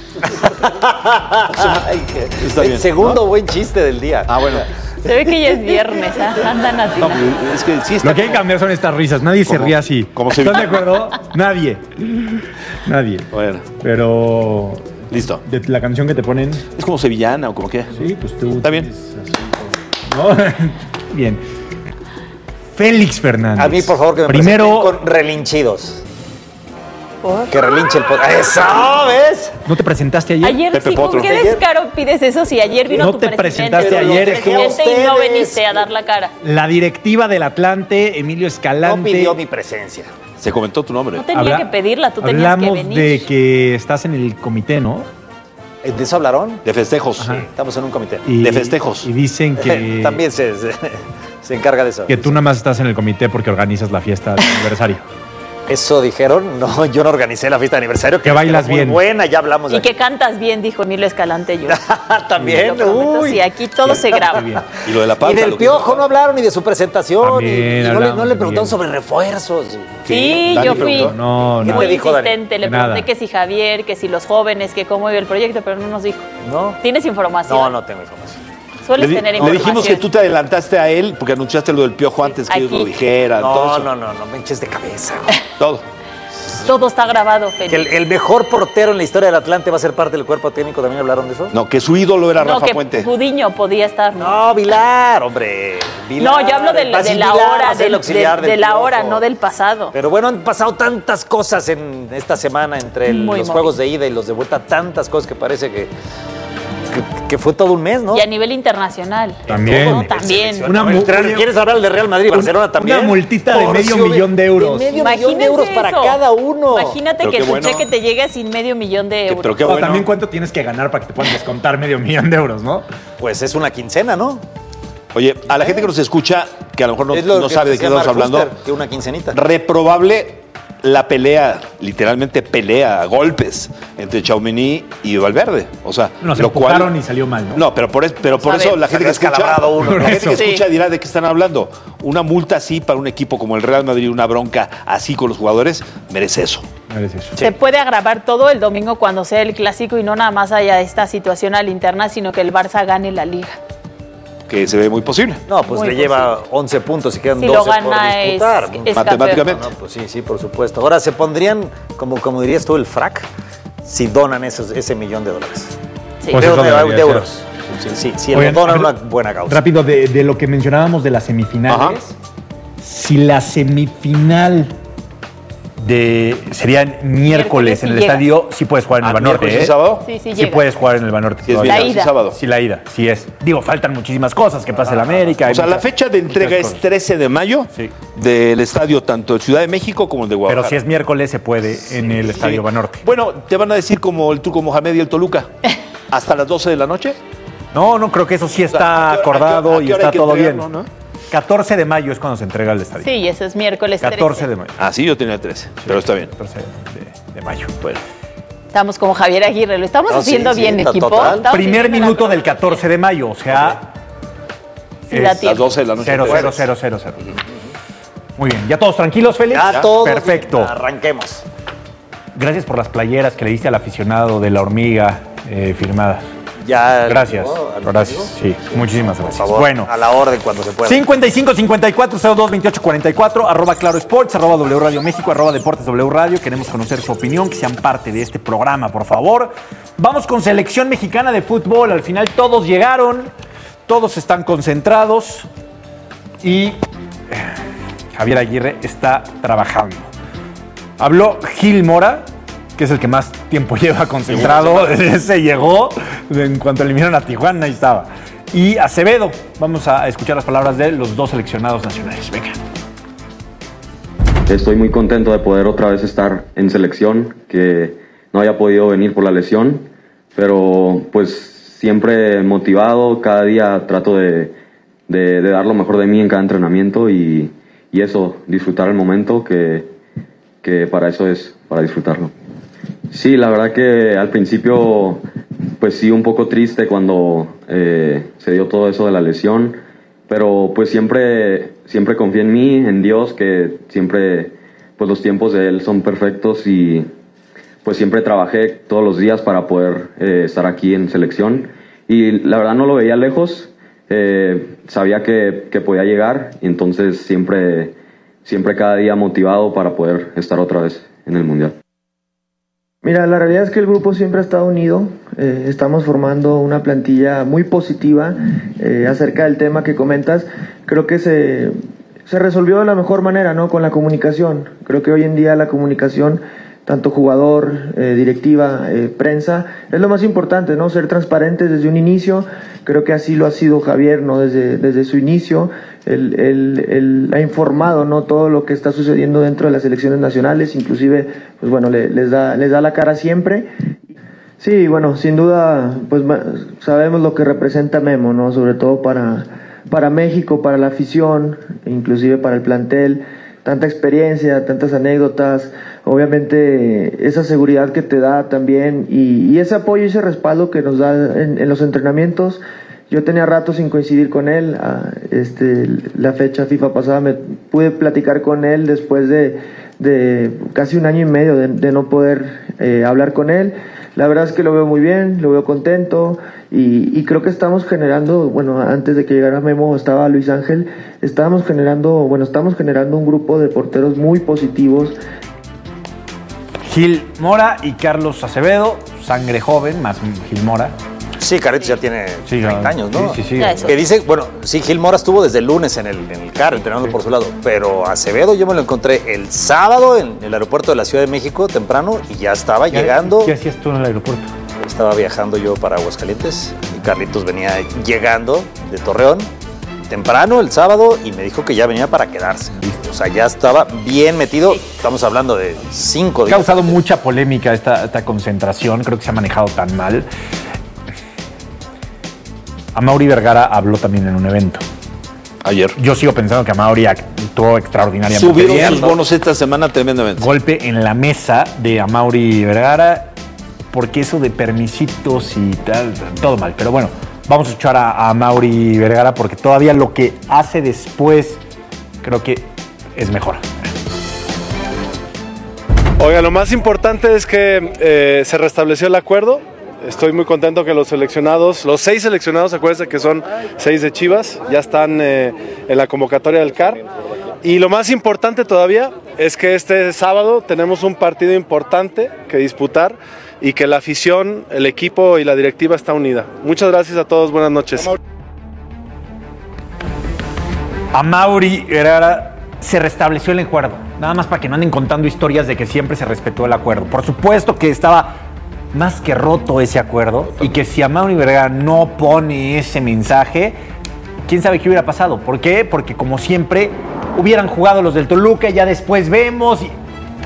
Ay, qué, Está el bien, segundo ¿no? buen chiste del día. Ah, bueno. Se ve que ya es viernes, ¿eh? Andan a ti. No, es que sí está. Lo que hay que cambiar son estas risas. Nadie se ríe así. ¿Están de acuerdo? Nadie. Nadie. Bueno. Pero... Listo. De la canción que te ponen... ¿Es como sevillana o como qué? Sí, pues tú... Está bien. ¿No? Bien. Félix Fernández. A mí, por favor, que me Primero... con relinchidos. ¿Por? Que relinche el podcast. ¡Eso! ¿Ves? ¿No te presentaste ayer? Ayer Pepe sí, Potro. ¿con qué descaro pides eso si ayer vino no tu te presidente? presentaste ayer. Presidente y no veniste a dar la cara. La directiva del Atlante, Emilio Escalante... No pidió mi presencia. Se comentó tu nombre. No tenía Habla, que pedirla, tú tenías que venir. Hablamos de que estás en el comité, ¿no? ¿De eso hablaron? De festejos. Sí, estamos en un comité. Y, de festejos. Y dicen que... También se, se, se encarga de eso. Que tú nada más estás en el comité porque organizas la fiesta de aniversario. Eso dijeron. No, yo no organicé la fiesta de aniversario. Que, que bailas bien. Muy buena, ya hablamos de Y aquí. Que cantas bien, dijo Emilio Escalante. Yo. También. Uy. Sí, aquí todo se graba. Y lo de la panza. Y del Piojo no hablaron ni de su presentación. También, y, y no, le, no le preguntaron sobre refuerzos. Sí, yo fui no, muy no. ¿Qué te dijo, insistente. Le pregunté que si Javier, que si los jóvenes, que cómo iba el proyecto, pero no nos dijo. ¿No? ¿Tienes información? No, no tengo información. Sueles le, tener le información. dijimos que tú te adelantaste a él porque anunciaste lo del Piojo antes que Aquí. ellos lo dijeran. No, todo no, no, no me eches de cabeza. Todo. Todo está grabado, Félix. Que el, el mejor portero en la historia del Atlante va a ser parte del cuerpo técnico, ¿también hablaron de eso? No, que su ídolo era No, Rafa que Puente. Gudiño podía estar. No, Vilar, hombre. Vilar, no, yo hablo del- va a de, ser la Vilar, va hora, a ser el del- auxiliar de, del de la hora, Piojo. no del pasado. Pero bueno, han pasado tantas cosas en esta semana entre el- Muy los movido. juegos de ida y los de vuelta, tantas cosas que parece que, que, que fue todo un mes, ¿no? Y a nivel internacional. También. No, también. Una mu- ¿Quieres hablar de Real Madrid, Barcelona también? Una multita de medio Porción millón de euros. De medio Imagínense millón de euros para eso. cada uno. Imagínate Pero que qué tu bueno. cheque te llegue sin medio millón de euros. Pero qué O bueno. también cuánto tienes que ganar para que te puedan descontar medio millón de euros, ¿no? Pues es una quincena, ¿no? Oye, a la gente que nos escucha, que a lo mejor no, Es lo no que sabe de qué decía estamos Mark hablando, Fuster, que una quincenita. reprobable la pelea, literalmente pelea, a golpes, entre Tchouaméni y Valverde. O sea, Nos lo empujaron cual... y salió mal, ¿no? No, pero por, es- pero por Sabe, eso la gente que salió escucha, escalabrado uno, la ¿no? gente que Sí. escucha dirá de qué están hablando. Una multa así para un equipo como el Real Madrid, una bronca así con los jugadores, merece eso. Eres eso. Se puede agravar todo el domingo cuando sea el clásico y no nada más haya esta situación al interna, sino que el Barça gane la liga. Que se ve muy posible. No, pues Muy le lleva once puntos y quedan Si doce lo gana por es, disputar. ¿no? es Matemáticamente. campeón. No, pues sí, sí, por supuesto. Ahora, ¿se pondrían, como, como dirías tú, el frac si donan esos, ese millón de dólares? Sí. Pues de, eso de- debería de ser. euros. Sí, sí, sí, Oigan, lo donan rápido- una buena causa. Rápido, de, de lo que mencionábamos de las semifinales. Ajá. Si la semifinal de sería miércoles, Miércoles, en si el llega. estadio, sí puedes jugar en el Ah, Banorte, miércoles y ¿eh? sábado. Sí, sí, Sí llega. puedes jugar en el Banorte. Si es todavía. La viernes y ida. sábado. Sí, la ida, sí es. Digo, faltan muchísimas cosas, que pase el América. hay O sea, la muchas- fecha de entrega muchas es cosas. trece de mayo Sí. del estadio tanto de Ciudad de México como el de Guadalajara. Pero si es miércoles, se puede en el estadio Sí. Banorte. Bueno, te van a decir como el Turco Mohamed y el Toluca. ¿Hasta las doce de la noche? No, no, creo que eso sí sea, está ¿a qué hora- acordado a qué- a y qué hora está hay que todo bien. entregarlo, no? catorce de mayo es cuando se entrega el estadio. Sí, eso es miércoles catorce trece. de mayo. Ah, sí, yo tenía trece, pero está bien. catorce de, de mayo. Bueno. Estamos como Javier Aguirre, lo estamos No, sí, haciendo sí, bien, está equipo. total. Estamos Primer haciendo minuto la- del catorce de mayo, o sea, Sí, da es tiempo. Las doce de la noche. cero, cero, cero, cero, cero. Muy bien, ¿ya todos tranquilos, Félix? Ya todos. Perfecto. Arranquemos. Gracias por las playeras que le diste al aficionado de la hormiga eh, firmadas. Ya. Gracias, ¿no? ¿A los gracias, amigos? sí, muchísimas Por gracias. favor, Bueno. a la orden cuando se pueda. cincuenta y cinco cincuenta y cuatro cero dos veintiocho cuarenta y cuatro, arroba Claro Sports, arroba W Radio México, arroba Deportes W Radio. Queremos conocer su opinión, que sean parte de este programa, por favor. Vamos con selección mexicana de fútbol. Al final todos llegaron, todos están concentrados y eh, Javier Aguirre está trabajando. Habló Gil Mora, que es el que más tiempo lleva concentrado. Se llegó en cuanto eliminaron a Tijuana, ahí estaba. Y Acevedo, vamos a escuchar las palabras de los dos seleccionados nacionales. Venga. Estoy muy contento de poder otra vez estar en selección, que no haya podido venir por la lesión, pero pues siempre motivado, cada día trato de, de, de dar lo mejor de mí en cada entrenamiento y, y eso, disfrutar el momento, que, que para eso es, para disfrutarlo. Sí, la verdad que al principio, pues sí, un poco triste cuando eh, se dio todo eso de la lesión, pero pues siempre, siempre confié en mí, en Dios, que siempre, pues los tiempos de Él son perfectos y pues siempre trabajé todos los días para poder eh, estar aquí en selección y la verdad no lo veía lejos, eh, sabía que, que podía llegar y entonces siempre, siempre cada día motivado para poder estar otra vez en el Mundial. Mira, la realidad es que el grupo siempre ha estado unido, eh, estamos formando una plantilla muy positiva eh, acerca del tema que comentas. Creo que se, se resolvió de la mejor manera, ¿no? Con la comunicación. Creo que hoy en día la comunicación, tanto jugador, eh, directiva, eh, prensa, es lo más importante, ¿no? Ser transparentes desde un inicio. Creo que así lo ha sido Javier, ¿no? Desde, desde su inicio. Él, él, él ha informado, ¿no? Todo lo que está sucediendo dentro de las selecciones nacionales, inclusive, pues bueno, le, les da, les da la cara siempre. Sí, bueno, sin duda, pues sabemos lo que representa Memo, ¿no? Sobre todo para, para México, para la afición, inclusive para el plantel. Tanta experiencia, tantas anécdotas, obviamente esa seguridad que te da también y, y ese apoyo y ese respaldo que nos da en, en los entrenamientos. Yo tenía rato sin coincidir con él, a, este, la fecha FIFA pasada me pude platicar con él después de, de casi un año y medio de, de no poder eh, hablar con él. La verdad es que lo veo muy bien, lo veo contento y, y creo que estamos generando, bueno, antes de que llegara Memo estaba Luis Ángel, estábamos generando, bueno, estamos generando un grupo de porteros muy positivos. Gil Mora y Carlos Acevedo, sangre joven, más Gil Mora. Sí, Carlitos ya tiene Sí, treinta años, ¿no? Sí, sí, sí. Que dice, bueno, sí, Gil Mora estuvo desde el lunes en el, en el carro, entrenando sí. por su lado, pero Acevedo yo me lo encontré el sábado en el aeropuerto de la Ciudad de México temprano y ya estaba ¿Qué, llegando. ¿Qué hacías tú en el aeropuerto? Estaba viajando yo para Aguascalientes y Carlitos venía llegando de Torreón temprano el sábado y me dijo que ya venía para quedarse. O sea, ya estaba bien metido. Estamos hablando de cinco días. Ha causado mucha polémica esta, esta concentración. Creo que se ha manejado tan mal. Amaury Vergara habló también en un evento. Ayer. Yo sigo pensando que Amaury actuó extraordinariamente Subieron bien. sus bonos esta semana tremendamente. Golpe en la mesa de Amaury Vergara, porque eso de permisitos y tal, todo mal. Pero bueno, vamos a escuchar a, a Amaury Vergara porque todavía lo que hace después creo que es mejor. Oiga, lo más importante es que eh, se restableció el acuerdo. Estoy muy contento que los seleccionados, los seis seleccionados, acuérdense que son seis de Chivas, ya están eh, en la convocatoria del C A R. Y lo más importante todavía es que este sábado tenemos un partido importante que disputar y que la afición, el equipo y la directiva está unida. Muchas gracias a todos, buenas noches. Amaury Vergara se restableció el acuerdo, nada más para que no anden contando historias de que siempre se respetó el acuerdo. Por supuesto que estaba más que roto ese acuerdo y que si Amaury Vergara no pone ese mensaje, quién sabe qué hubiera pasado. ¿Por qué? Porque como siempre hubieran jugado los del Toluca, ya después vemos. Y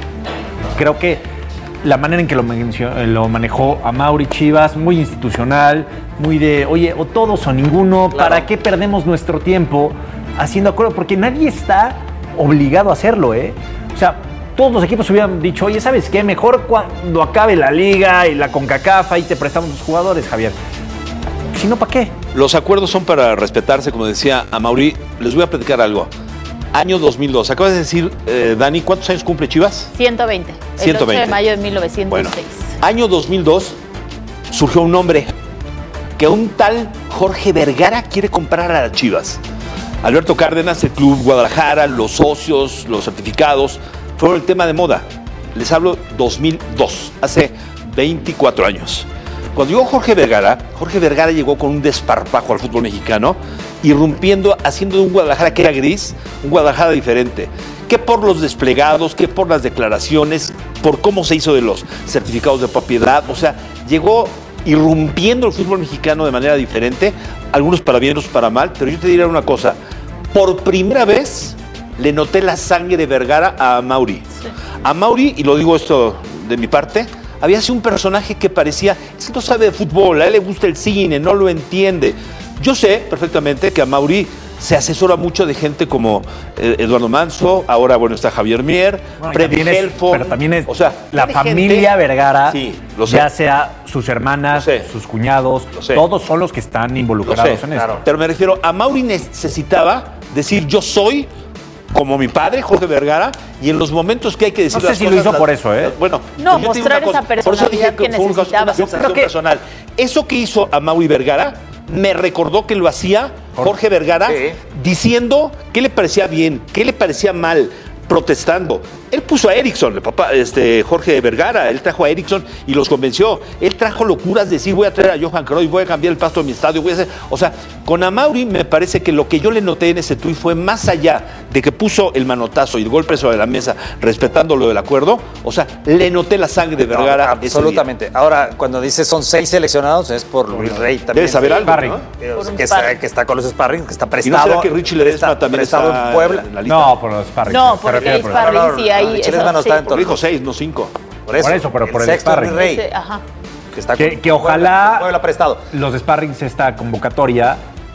creo que la manera en que lo, lo manejó Amaury Chivas, muy institucional, muy de, oye, o todos o ninguno, claro. ¿Para qué perdemos nuestro tiempo haciendo acuerdo? Porque nadie está obligado a hacerlo, ¿eh? O sea, todos los equipos hubieran dicho, oye, ¿sabes qué? Mejor cuando acabe la liga y la CONCACAF, ahí te prestamos los jugadores, Javier. Si no, ¿para qué? Los acuerdos son para respetarse, como decía Amaury. Les voy a platicar algo. Año dos mil dos. Acabas de decir, eh, Dani, ¿cuántos años cumple Chivas? ciento veinte. El ciento veinte. ocho de mayo de mil novecientos seis. Bueno, año dos mil dos surgió un nombre que un tal Jorge Vergara quiere comprar a las Chivas. Alberto Cárdenas, el Club Guadalajara, los socios, los certificados, fueron el tema de moda. Les hablo dos mil dos, hace veinticuatro años. Cuando llegó Jorge Vergara, Jorge Vergara llegó con un desparpajo al fútbol mexicano, irrumpiendo, haciendo de un Guadalajara que era gris, un Guadalajara diferente. Que por los desplegados, que por las declaraciones, por cómo se hizo de los certificados de propiedad. O sea, llegó irrumpiendo el fútbol mexicano de manera diferente, algunos para bien, otros para mal. Pero yo te diré una cosa, por primera vez le noté la sangre de Vergara a Amaury. Sí. Amaury, y lo digo esto de mi parte, había sido un personaje que parecía, es que no sabe de fútbol, a él le gusta el cine, no lo entiende. Yo sé perfectamente que Amaury se asesora mucho de gente como eh, Eduardo Manso, ahora bueno está Javier Mier, bueno, Freddy Helfo. Pero también es, o sea, la familia gente, Vergara, sí, lo sé. Ya sea sus hermanas, sus cuñados, todos son los que están involucrados sé, en claro. esto. Pero me refiero, Amaury necesitaba decir yo soy como mi padre, Jorge Vergara, y en los momentos que hay que decir no sé las si cosas, lo hizo las, por eso, ¿eh? Bueno, no, mostrar esa personalidad por eso dije que, que fue necesitaba. una sensación que... personal. Eso que hizo Amaury Vergara me recordó que lo hacía Jorge Vergara, sí, diciendo qué le parecía bien, qué le parecía mal, protestando. Él puso a Erickson, el papá, este, Jorge Vergara, él trajo a Erickson y los convenció. Él trajo locuras de decir, voy a traer a Johan Cruyff, voy a cambiar el pasto de mi estadio, voy a hacer... O sea, con Amaury me parece que lo que yo le noté en ese tuit fue más allá de que puso el manotazo y el golpe sobre la mesa, respetando lo del acuerdo, o sea, le noté la sangre de Vergara. No, absolutamente. Ahora, cuando dice son seis seleccionados, es por Luis Rey también. Debe saber algo, ¿no? Que, está, que está con los sparring, que está prestado. ¿Y no será que Richie Ledesma también prestado está en Puebla? En la lista? No, por los sparring. No, por el sparring, sí, ahí. Richie Ledesma no está en todo. Dijo seis, no cinco. Por eso, por eso pero por el, el sparring. Rey. Ese, ajá. Que, está que, con, que ojalá Puebla, Puebla prestado. Los sparrings esta convocatoria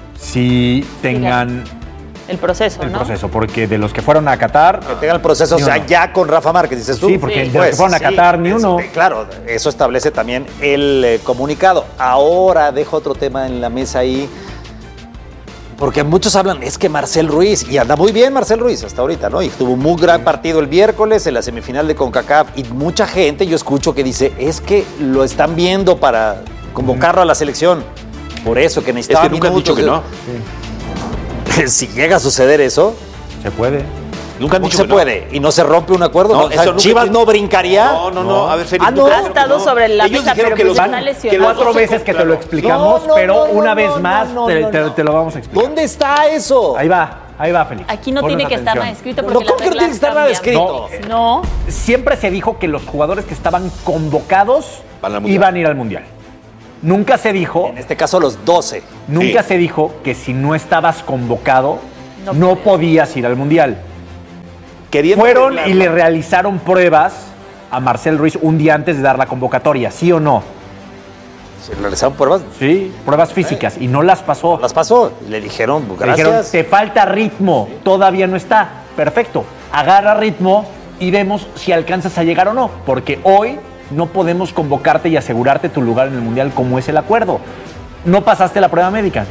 sí tengan el proceso, el ¿no? proceso, porque de los que fueron a Qatar que tengan el proceso, o sea, uno. Ya con Rafa Márquez, dices tú. Sí, porque sí. de los que fueron a Qatar sí, ni uno. Es, claro, eso establece también el eh, comunicado. Ahora dejo otro tema en la mesa ahí. Porque muchos hablan, es que Marcel Ruiz, y anda muy bien Marcel Ruiz hasta ahorita, ¿no? Y tuvo un muy gran partido el miércoles en la semifinal de CONCACAF, y mucha gente, yo escucho que dice, es que lo están viendo para convocarlo a la selección. Por eso, que necesitaba Es que nunca minutos. han dicho que no. Sí. Si llega a suceder eso... Se puede. Nunca han ¿Cómo dicho se que no. puede? ¿Y no se rompe un acuerdo? No, No, o sea, eso nunca ¿Chivas te- no brincaría? No, no, no. A ver, Félix, Ah, nunca no. dijo Ha que estado no. sobre la Ellos mesa, dijeron pero que pues los está van- lesionado. que los Cuatro dos se veces que te lo compraron. explicamos, No, no, pero no, una no, vez no, más no, te, no, te- no. te lo vamos a explicar. ¿Dónde está eso? Ahí va, ahí va, Félix. Aquí no Ponnos tiene que estar atención. nada escrito No, porque ¿cómo las que no tiene que reglas estar nada cambian. escrito? No. Siempre se dijo que los jugadores que estaban convocados Van al Mundial. iban a ir al Mundial. Nunca se dijo, En este caso, los doce. nunca Sí. se dijo que si no estabas convocado, No no, podías. podías ir al Mundial. Queriendo Fueron arreglarlo. y le realizaron pruebas a Marcel Ruiz un día antes de dar la convocatoria, ¿sí o no? ¿Se realizaron pruebas? Sí, pruebas físicas y no las pasó. Las pasó. Le dijeron, Le gracias. dijeron, te falta ritmo, todavía no está. Perfecto, agarra ritmo y vemos si alcanzas a llegar o no, porque hoy no podemos convocarte y asegurarte tu lugar en el Mundial como es el acuerdo. No pasaste la prueba médica.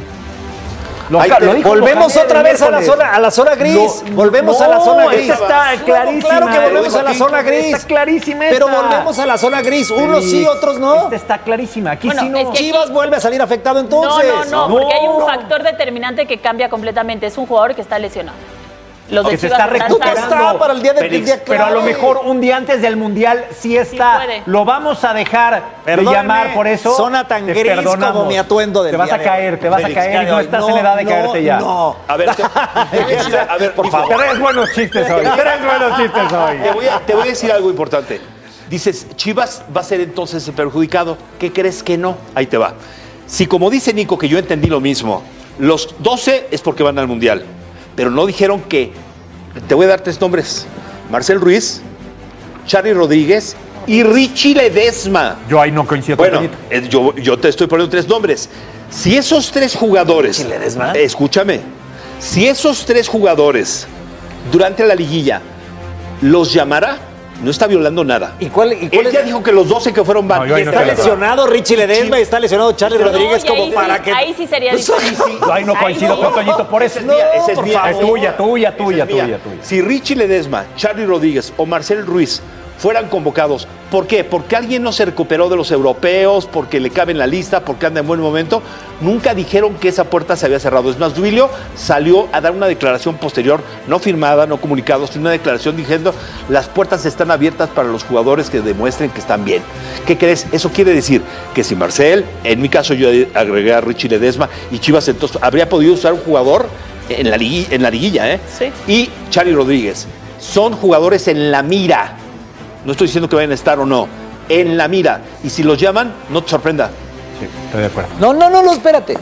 Lo, Ahí ca- te- lo dijo volvemos Mohamed otra el vez a la miércoles. zona, a la zona gris. No, volvemos no, a la zona gris. esa está Bueno, clarísima. claro que volvemos Lo a la dijo zona aquí, gris. Está clarísima Pero esta. volvemos a la zona gris. Unos sí, Félix, otros no. Esta está clarísima. Aquí Bueno, sí no. es que Chivas vuelve a salir afectado entonces. No, no, no, porque hay un No. factor determinante que cambia completamente. Es un jugador que está lesionado. Los de que se Chivas está están recuperando. sanos. Está para el día del Félix, día pero a lo clave. mejor un día antes del Mundial sí está. puede. Lo vamos a dejar Perdóname, de llamar por eso. zona tan te gris perdonamos. como mi atuendo del Te vas día a de caer, hoy. te vas Félix, a caer y no no, estás en edad de no, caerte ya. No. A ver, te, te voy a decir, a ver, por favor. Traes buenos chistes hoy. Traes buenos chistes hoy. Te voy, a, te voy a decir algo importante. Dices, Chivas va a ser entonces el perjudicado. ¿Qué crees que no? Ahí te va. Si como dice Nico, que yo entendí lo mismo, los doce es porque van al Mundial, pero no dijeron que, te voy a dar tres nombres, Marcel Ruiz, Charly Rodríguez y Richie Ledesma. Yo ahí no coincido con Bueno, Toñito. eh, yo, yo te estoy poniendo tres nombres. Si esos tres jugadores, ¿Richie Ledesma? escúchame, si esos tres jugadores durante la liguilla los llamara, no está violando nada. ¿Y cuál, y cuál Él es? ya dijo que los doce que fueron van. No, yo y ahí no está Está estoy de lesionado. lesionado Richie Ledesma y está lesionado Charly No, Rodríguez y como ahí para sí, que... ahí sí sería Pues, diferente. Yo ahí no Ahí coincido sí. con Toñito por eso. Esa es mía, esa es por mía. Es tuya, tuya, tuya, Esa es mía. tuya, tuya. Si Richie Ledesma, Charly Rodríguez o Marcel Ruiz fueran convocados, ¿por qué? Porque alguien no se recuperó de los europeos, porque le cabe en la lista, porque anda en buen momento. Nunca dijeron que esa puerta se había cerrado. Es más, Duilio salió a dar una declaración posterior, no firmada, no comunicado, sino una declaración diciendo las puertas están abiertas para los jugadores que demuestren que están bien. ¿Qué crees? Eso quiere decir que si Marcel, en mi caso yo agregué a Richie Ledesma y Chivas entonces habría podido usar un jugador en la liguilla, en la liguilla ¿eh? Sí. Y Charly Rodríguez. Son jugadores en la mira. No estoy diciendo que vayan a estar o no. En la mira. Y si los llaman, no te sorprenda. Sí, estoy de acuerdo. No, no, no, no, espérate.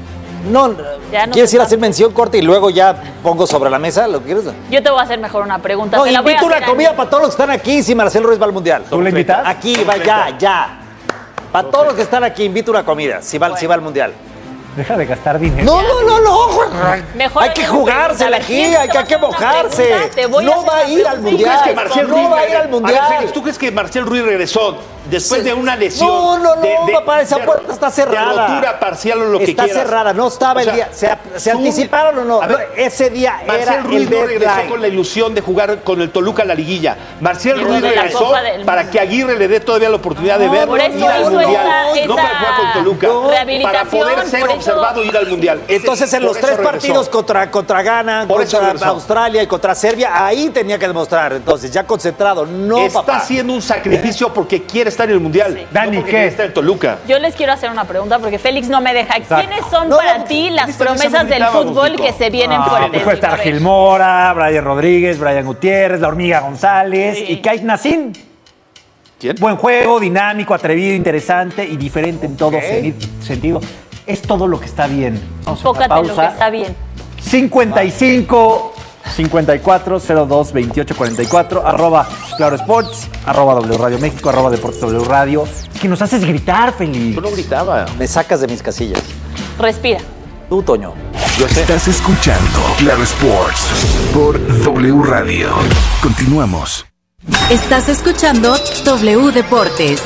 No, Ya no ¿quieres se ir a sabe. hacer mención corta y luego ya pongo sobre la mesa lo que quieres? Yo te voy a hacer mejor una pregunta. No, Te la voy a invito una hacer a comida mí. para todos los que están aquí si Marcel Ruiz va al Mundial. ¿Tú le invitas? Aquí, va, ya, ya. Para todos los que están aquí, invito una comida si va, si va al Mundial. Deja de gastar dinero. No, no, no, no. Mejor Hay que hagamos jugársela pregunta. aquí, ¿Quién te hay que, va a hay que hacer una mojarse. pregunta? Te voy a No hacer va a una ir al pregunta. ¿Tú crees Mundial. que Marcel No Ruiz va a ir al A ver, Mundial. Félix, ¿tú crees que Marcel Ruiz regresó después de una lesión? No, no, no, de- de- papá, esa de- puerta está cerrada. De rotura parcial o lo que Está quieras. cerrada, no estaba O el sea, día. ¿Se, se tú- anticiparon o no? A ver, Ese día era Marcel Ruiz el no regresó deadline. con la ilusión de jugar con el Toluca la liguilla. Marcel Y Ruiz de la regresó Copa del para Mundo. que Aguirre le dé todavía la oportunidad de No, verlo por eso ir al hizo Mundial. esa- No para jugar con Toluca. No. Para Rehabilitación, poder ser por eso- observado y ir al Mundial. Ese- Entonces, en por los eso tres regresó. partidos contra, contra Ghana, Por eso contra regresó. Australia y contra Serbia, ahí tenía que demostrar. Entonces, ya concentrado. No, Está papá. haciendo un sacrificio porque quiere estar en el Mundial. Sí. Dani, no porque ¿qué? quiere estar en Toluca. Yo les quiero hacer una pregunta porque Félix no me deja. Exacto. ¿Quiénes son No, para no, ti las esta vez promesas del habilitábamos, fútbol Nico. que se vienen Ah, fuertes? puede estar A ver. Gil Mora, Brian Rodríguez, Brian Gutiérrez, La Hormiga González Sí. y Kait Nassim. ¿Quién? Buen juego, dinámico, atrevido, interesante y diferente en todo seni- sentido. Es todo lo que está bien. Vamos a una Enfócate en lo que pausa. está bien. cincuenta y cinco, cincuenta y cuatro, cero dos, veintiocho, cuarenta y cuatro, arroba Claro Sports, arroba W Radio México, arroba Deportes W Radio. Es que nos haces gritar, Félix. Yo no gritaba. Me sacas de mis casillas. Respira. Tú, Toño. Estás escuchando Claro Sports por W Radio. Continuamos. Estás escuchando W Deportes.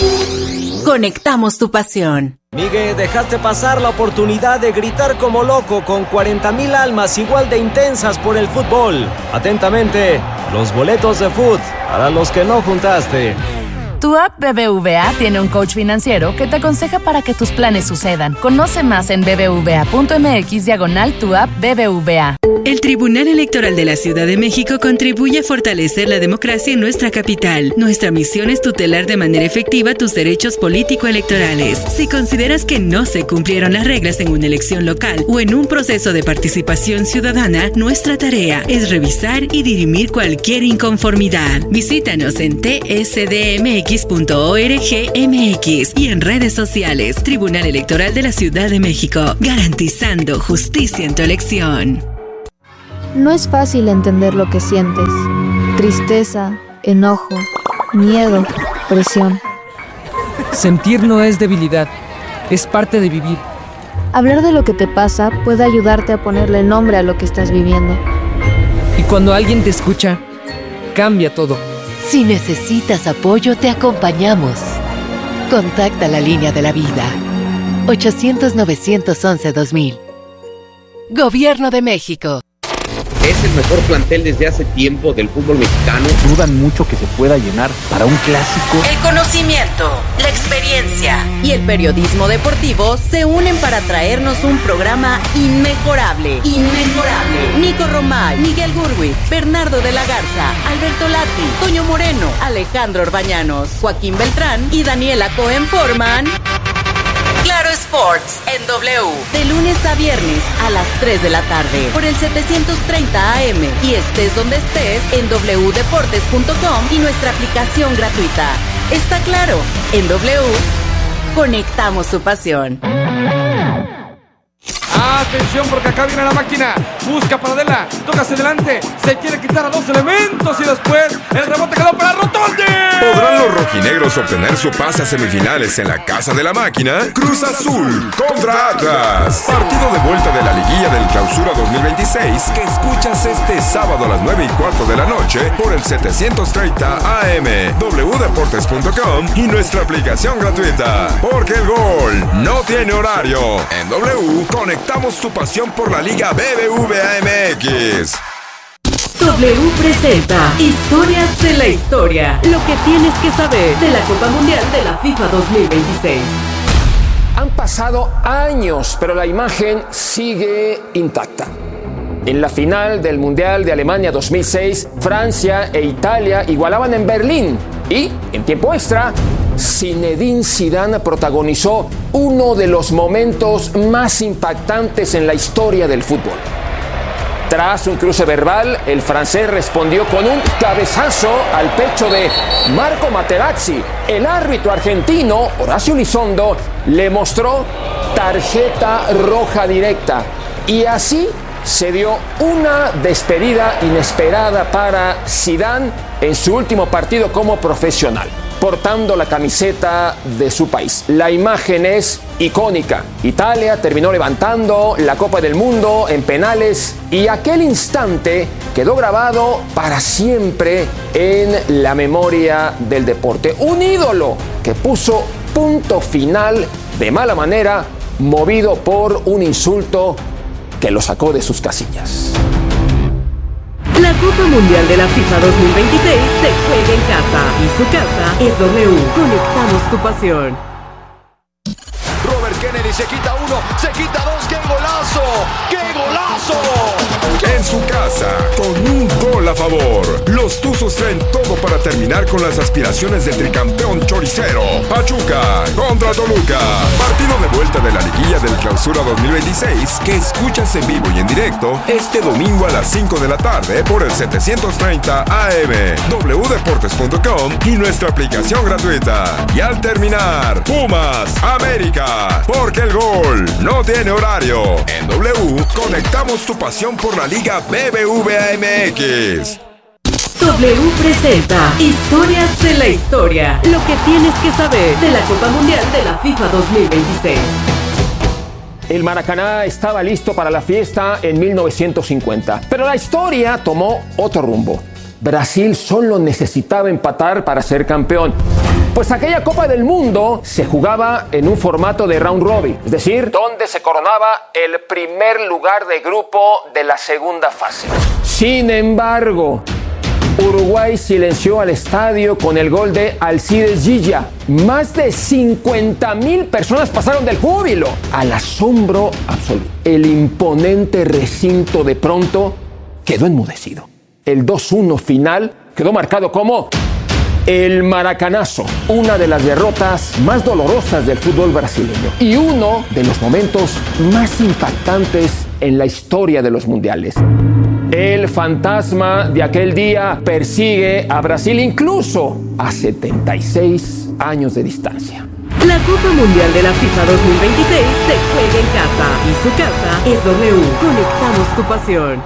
Conectamos tu pasión. Miguel, dejaste pasar la oportunidad de gritar como loco con cuarenta mil almas igual de intensas por el fútbol. Atentamente, los boletos de fútbol para los que no juntaste. Tu app B B V A tiene un coach financiero que te aconseja para que tus planes sucedan. Conoce más en bbva.mx diagonal tu app B B V A. El Tribunal Electoral de la Ciudad de México contribuye a fortalecer la democracia en nuestra capital. Nuestra misión es tutelar de manera efectiva tus derechos político-electorales. Si consideras que no se cumplieron las reglas en una elección local o en un proceso de participación ciudadana, nuestra tarea es revisar y dirimir cualquier inconformidad. Visítanos en t s d m x punto org m x y en redes sociales. Tribunal Electoral de la Ciudad de México, garantizando justicia en tu elección. No es fácil entender lo que sientes. Tristeza, enojo, miedo, presión. Sentir no es debilidad, es parte de vivir. Hablar de lo que te pasa puede ayudarte a ponerle nombre a lo que estás viviendo. Y cuando alguien te escucha, cambia todo. Si necesitas apoyo, te acompañamos. Contacta la línea de la vida. ochocientos, novecientos once, dos mil. Gobierno de México. Es el mejor plantel desde hace tiempo del fútbol mexicano. Dudan mucho que se pueda llenar para un clásico. El conocimiento, la experiencia y el periodismo deportivo se unen para traernos un programa inmejorable. Inmejorable. Nico Romay, Miguel Gurwitz, Bernardo de la Garza, Alberto Lati, Toño Moreno, Alejandro Orbañanos, Joaquín Beltrán y Daniela Cohen forman Claro Sports en W, de lunes a viernes a las tres de la tarde por el setecientos treinta A M y estés donde estés en w deportes punto com y nuestra aplicación gratuita. Está claro, en W conectamos tu pasión. Atención porque acá viene la máquina, busca para Adela, toca hacia adelante, se quiere quitar a dos elementos y después el rebote quedó para Rotondi. ¿Podrán los rojinegros obtener su pase a semifinales en la casa de la máquina? Cruz Azul contra Atlas. Partido de vuelta de la liguilla del Clausura dos mil veintiséis que escuchas este sábado a las nueve y cuarto de la noche por el setecientos treinta A M, w deportes punto com y nuestra aplicación gratuita. Porque el gol no tiene horario. En W conectamos tu pasión por la Liga B B V A M X. W presenta Historias de la Historia. Lo que tienes que saber de la Copa Mundial de la FIFA dos mil veintiséis. Han pasado años, pero la imagen sigue intacta. En la final del Mundial de Alemania dos mil seis, Francia e Italia igualaban en Berlín y, en tiempo extra, Zinedine Zidane protagonizó uno de los momentos más impactantes en la historia del fútbol. Tras un cruce verbal, el francés respondió con un cabezazo al pecho de Marco Materazzi. El árbitro argentino, Horacio Elizondo, le mostró tarjeta roja directa. Y así se dio una despedida inesperada para Zidane en su último partido como profesional, portando la camiseta de su país. La imagen es icónica. Italia terminó levantando la Copa del Mundo en penales y aquel instante quedó grabado para siempre en la memoria del deporte. Un ídolo que puso punto final de mala manera, movido por un insulto que lo sacó de sus casillas. La Copa Mundial de la FIFA dos mil veintiséis se juega en casa y su casa es W. Conectamos tu pasión. Robert Kennedy se quita uno, se quita dos, ¡qué golazo! ¡Qué golazo! En su casa, con un gol a favor, los Tuzos traen todo para terminar con las aspiraciones del tricampeón choricero. Pachuca contra Toluca. Partido de vuelta de la liguilla del Clausura dos mil veintiséis que escuchas en vivo y en directo este domingo a las cinco de la tarde por el setecientos treinta A M, w deportes punto com y nuestra aplicación gratuita. Y al terminar, Pumas, América, porque el gol no tiene horario. En W conectamos tu pasión por la Liga B B V A M X. W presenta Historias de la Historia. Lo que tienes que saber de la Copa Mundial de la FIFA dos mil veintiséis. El Maracaná estaba listo para la fiesta en mil novecientos cincuenta, pero la historia tomó otro rumbo. Brasil solo necesitaba empatar para ser campeón, pues aquella Copa del Mundo se jugaba en un formato de round robin, es decir, donde se coronaba el primer lugar de grupo de la segunda fase. Sin embargo, Uruguay silenció al estadio con el gol de Alcides Gilla. Más de cincuenta mil personas pasaron del júbilo al asombro absoluto. El imponente recinto de pronto quedó enmudecido. El dos uno final quedó marcado como el maracanazo, una de las derrotas más dolorosas del fútbol brasileño y uno de los momentos más impactantes en la historia de los mundiales. El fantasma de aquel día persigue a Brasil incluso a setenta y seis años de distancia. La Copa Mundial de la FIFA dos mil veintiséis se juega en casa y su casa es W. Conectamos tu pasión.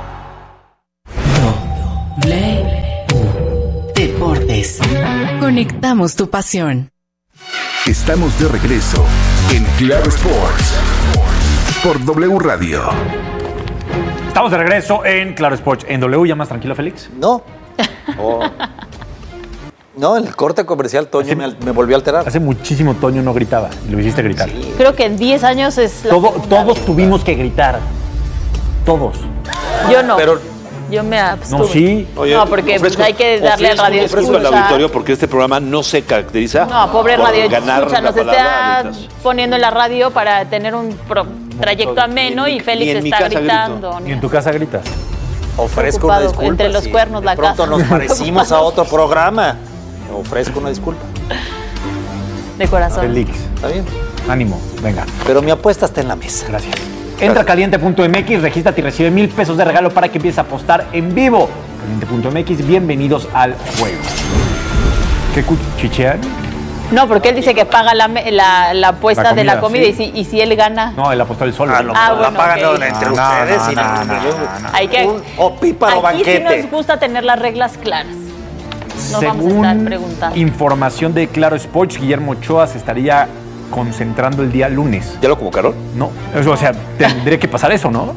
W Deportes. Conectamos tu pasión. Estamos de regreso en Claro Sports por W Radio. Estamos de regreso en Claro Sports. ¿En W ya más tranquilo, Félix? No. Oh. No, el corte comercial, Toño, me, me volvió a alterar. Hace muchísimo Toño no gritaba. Lo hiciste gritar. Sí. Creo que en diez años es la Todo, Todos vez. tuvimos que gritar. Todos. Yo no. Pero Yo me abstuve. No, sí. Oye, no, porque ofrezco, pues, hay que darle al radio escucha. al auditorio porque este programa no se caracteriza No, pobre por radio ganar escucha, la nos palabra, está poniendo en la radio para tener un pro, trayecto ameno y Félix está gritando. ¿Y en tu casa gritas? Ofrezco una disculpa. Entre los si cuernos de la pronto casa. nos parecimos a otro programa. Ofrezco una disculpa. De corazón. Félix. ¿Está bien? Ánimo, venga. Pero mi apuesta está en la mesa. Gracias. Entra a caliente punto m x, regístrate y recibe mil pesos de regalo para que empieces a apostar en vivo. caliente punto m x, bienvenidos al juego. ¿Qué cuchichean? No, porque él dice que paga la, la, la apuesta La comida, de la comida sí. y, si, y si él gana. No, él apostó el solo. Ah, no, Ah, la bueno, pagan okay. entre No, ustedes. no, y no, no, no, yo- no, no. Hay que, Un opíparo aquí banquete. sí nos gusta tener las reglas claras. Nos Según vamos a estar preguntando. información de Claro Sports, Guillermo Ochoa se estaría concentrando el día lunes. ¿Ya lo convocaron? No, o sea, tendría que pasar eso, ¿no?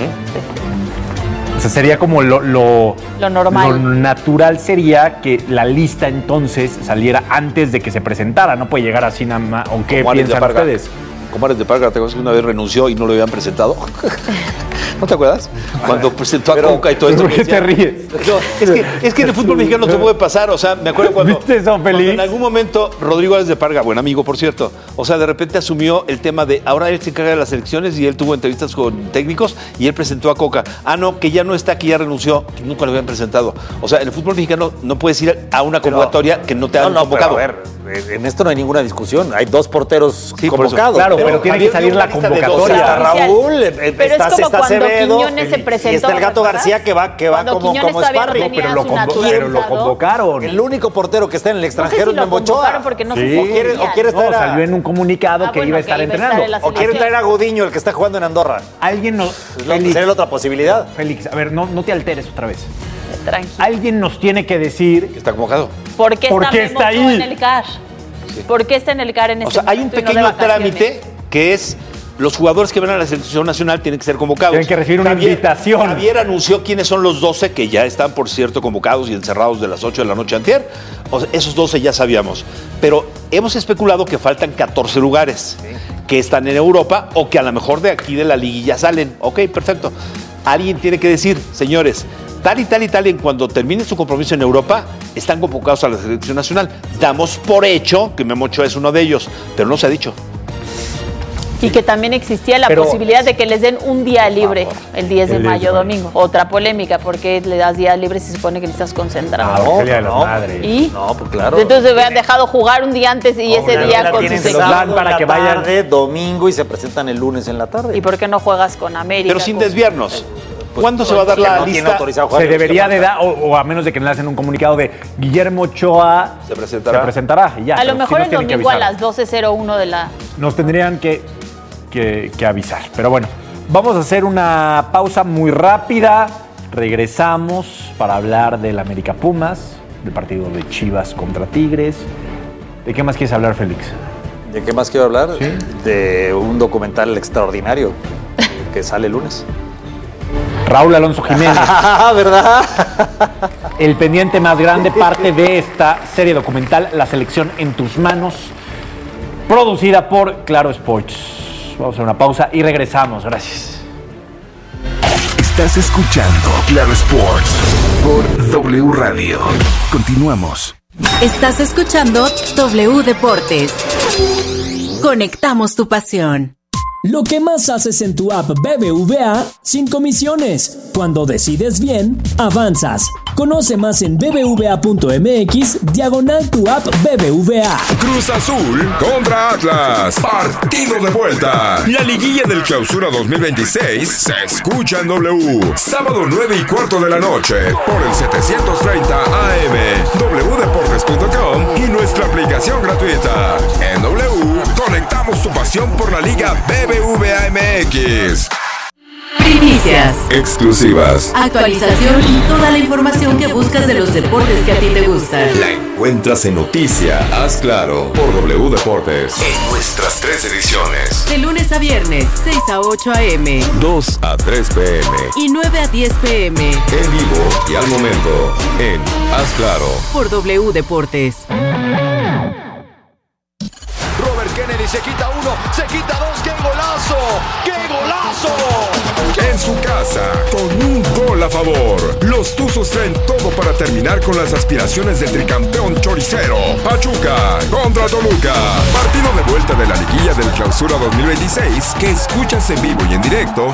O sea, sería como lo, lo, Lo normal. Lo natural sería que la lista entonces saliera antes de que se presentara. No puede llegar así nada más. ¿O qué Como Ares de piensan Parga. ustedes? Como Ares de Parga, ¿te acuerdas que una vez renunció y no lo habían presentado? ¿No te acuerdas? Cuando presentó a Coca y todo esto. ¿Por qué decía- te ríes? No, es, que, es que en el fútbol mexicano no te puede pasar. O sea, me acuerdo cuando, ¿Viste eso, cuando Félix? en algún momento Rodrigo Ares de Parga, buen amigo, por cierto, o sea, de repente asumió el tema de ahora él se encarga de las elecciones y él tuvo entrevistas con técnicos y él presentó a Coca. Ah, no, que ya no está, que ya renunció, que nunca lo habían presentado. O sea, en el fútbol mexicano no puedes ir a una convocatoria que no te han No, no, pero convocado. a ver, en esto no hay ninguna discusión. Hay dos porteros Sí, por eso. convocados. Claro, pero tiene que salir la O sea, convocatoria. está Raúl, eh, Pero es está, como está cuando Acevedo, Quiñones se y presentó, está el Gato ¿recuerdas? García que va, que va Cuando como, Quiñones como todavía no sparring. tenía Pero lo, su convo- pero lo naturalizado. convocaron. El único portero que está en el No sé extranjero si es lo Memo Ochoa. convocaron porque no se Sí. O quiere, o quiere No, traer a- salió en un comunicado Ah, que bueno, iba a que estar iba a estar entrenando. en la o quiere selección. traer a Gudiño, el que está jugando en Andorra. Alguien nos... Es la- Félix, sería la otra posibilidad. Félix, a ver, no, no te alteres otra vez. Tranquilo. Alguien nos tiene que decir... Está convocado. ¿Por qué ¿Por está, qué Memo está Ochoa ahí? en el C A R? ¿Por qué está en el C A R en O este sea, hay un momento y no de pequeño vacaciones? trámite que es los jugadores que van a la selección nacional tienen que ser convocados. Tienen que recibir una invitación. Javier anunció quiénes son los doce que ya están, por cierto, convocados y encerrados de las ocho de la noche antier. O sea, esos doce ya sabíamos. Pero hemos especulado que faltan catorce lugares que están en Europa o que a lo mejor de aquí de la liguilla salen. Ok, perfecto. Alguien tiene que decir, señores, tal y tal y tal, en cuando termine su compromiso en Europa, están convocados a la selección nacional. Damos por hecho que Memo Ochoa es uno de ellos, pero no se ha dicho. Y que también existía la Pero- posibilidad de que les den un día libre el diez de El diez de mayo, mayo. domingo. Otra polémica, porque le das día libre si se supone que estás concentrado. Ah, porque es el Día de las no. Madres. ¿Y? No, pues claro. Entonces hubieran dejado jugar un día antes y ese Ahora día la con tienen sus se los dan sábado para en la que vayan. tarde, domingo y se presentan el lunes en la tarde. ¿Y por qué no juegas con América? Pero sin con- desviarnos. ¿Cuándo se va a dar Que la no tiene lista? autorizado jugar Se los que debería de faltan. dar, o, o a menos de que le hacen un comunicado de Guillermo Ochoa Se presentará. se presentará y ya. A pero lo sí mejor nos el tienen que domingo a avisar. las doce cero uno de la... Nos tendrían que, que, que avisar. Pero bueno, vamos a hacer una pausa muy rápida. Regresamos para hablar del América Pumas, del partido de Chivas contra Tigres. ¿De qué más quieres hablar, Félix? ¿De qué más quiero hablar? Sí. De un documental extraordinario que sale el lunes. Raúl Alonso Jiménez. ¿Verdad? El pendiente más grande, parte de esta serie documental, La Selección en tus manos, producida por Claro Sports. Vamos a hacer una pausa y regresamos. Gracias. Estás escuchando Claro Sports por W Radio. Continuamos. Estás escuchando W Deportes. Conectamos tu pasión. Lo que más haces en tu app B B V A sin comisiones. Cuando decides bien, avanzas. Conoce más en bbva.mx diagonal tu app B B V A. Cruz Azul contra Atlas. Partido de vuelta. La liguilla del Clausura dos mil veintiséis se escucha en W. Sábado nueve y cuarto de la noche por el setecientos treinta A M, w deportes punto com y nuestra aplicación gratuita. En W, conectamos tu pasión por la Liga B B V A M X. Primicias, exclusivas, actualización y toda la información que buscas de los deportes que a ti te gustan. La encuentras en Noticia, Haz Claro, por W Deportes. En nuestras tres ediciones. De lunes a viernes, seis a ocho a eme, dos a tres pe eme y nueve a diez pe eme. En vivo y al momento, en Haz Claro, por W Deportes. Robert Kennedy se quita uno, se quita dos, ¡qué golazo! ¡Qué golazo! En su casa, con un gol a favor. Los Tuzos traen todo para terminar con las aspiraciones del tricampeón choricero. Pachuca contra Toluca. Partido de vuelta de la liguilla del Clausura dos mil veintiséis que escuchas en vivo y en directo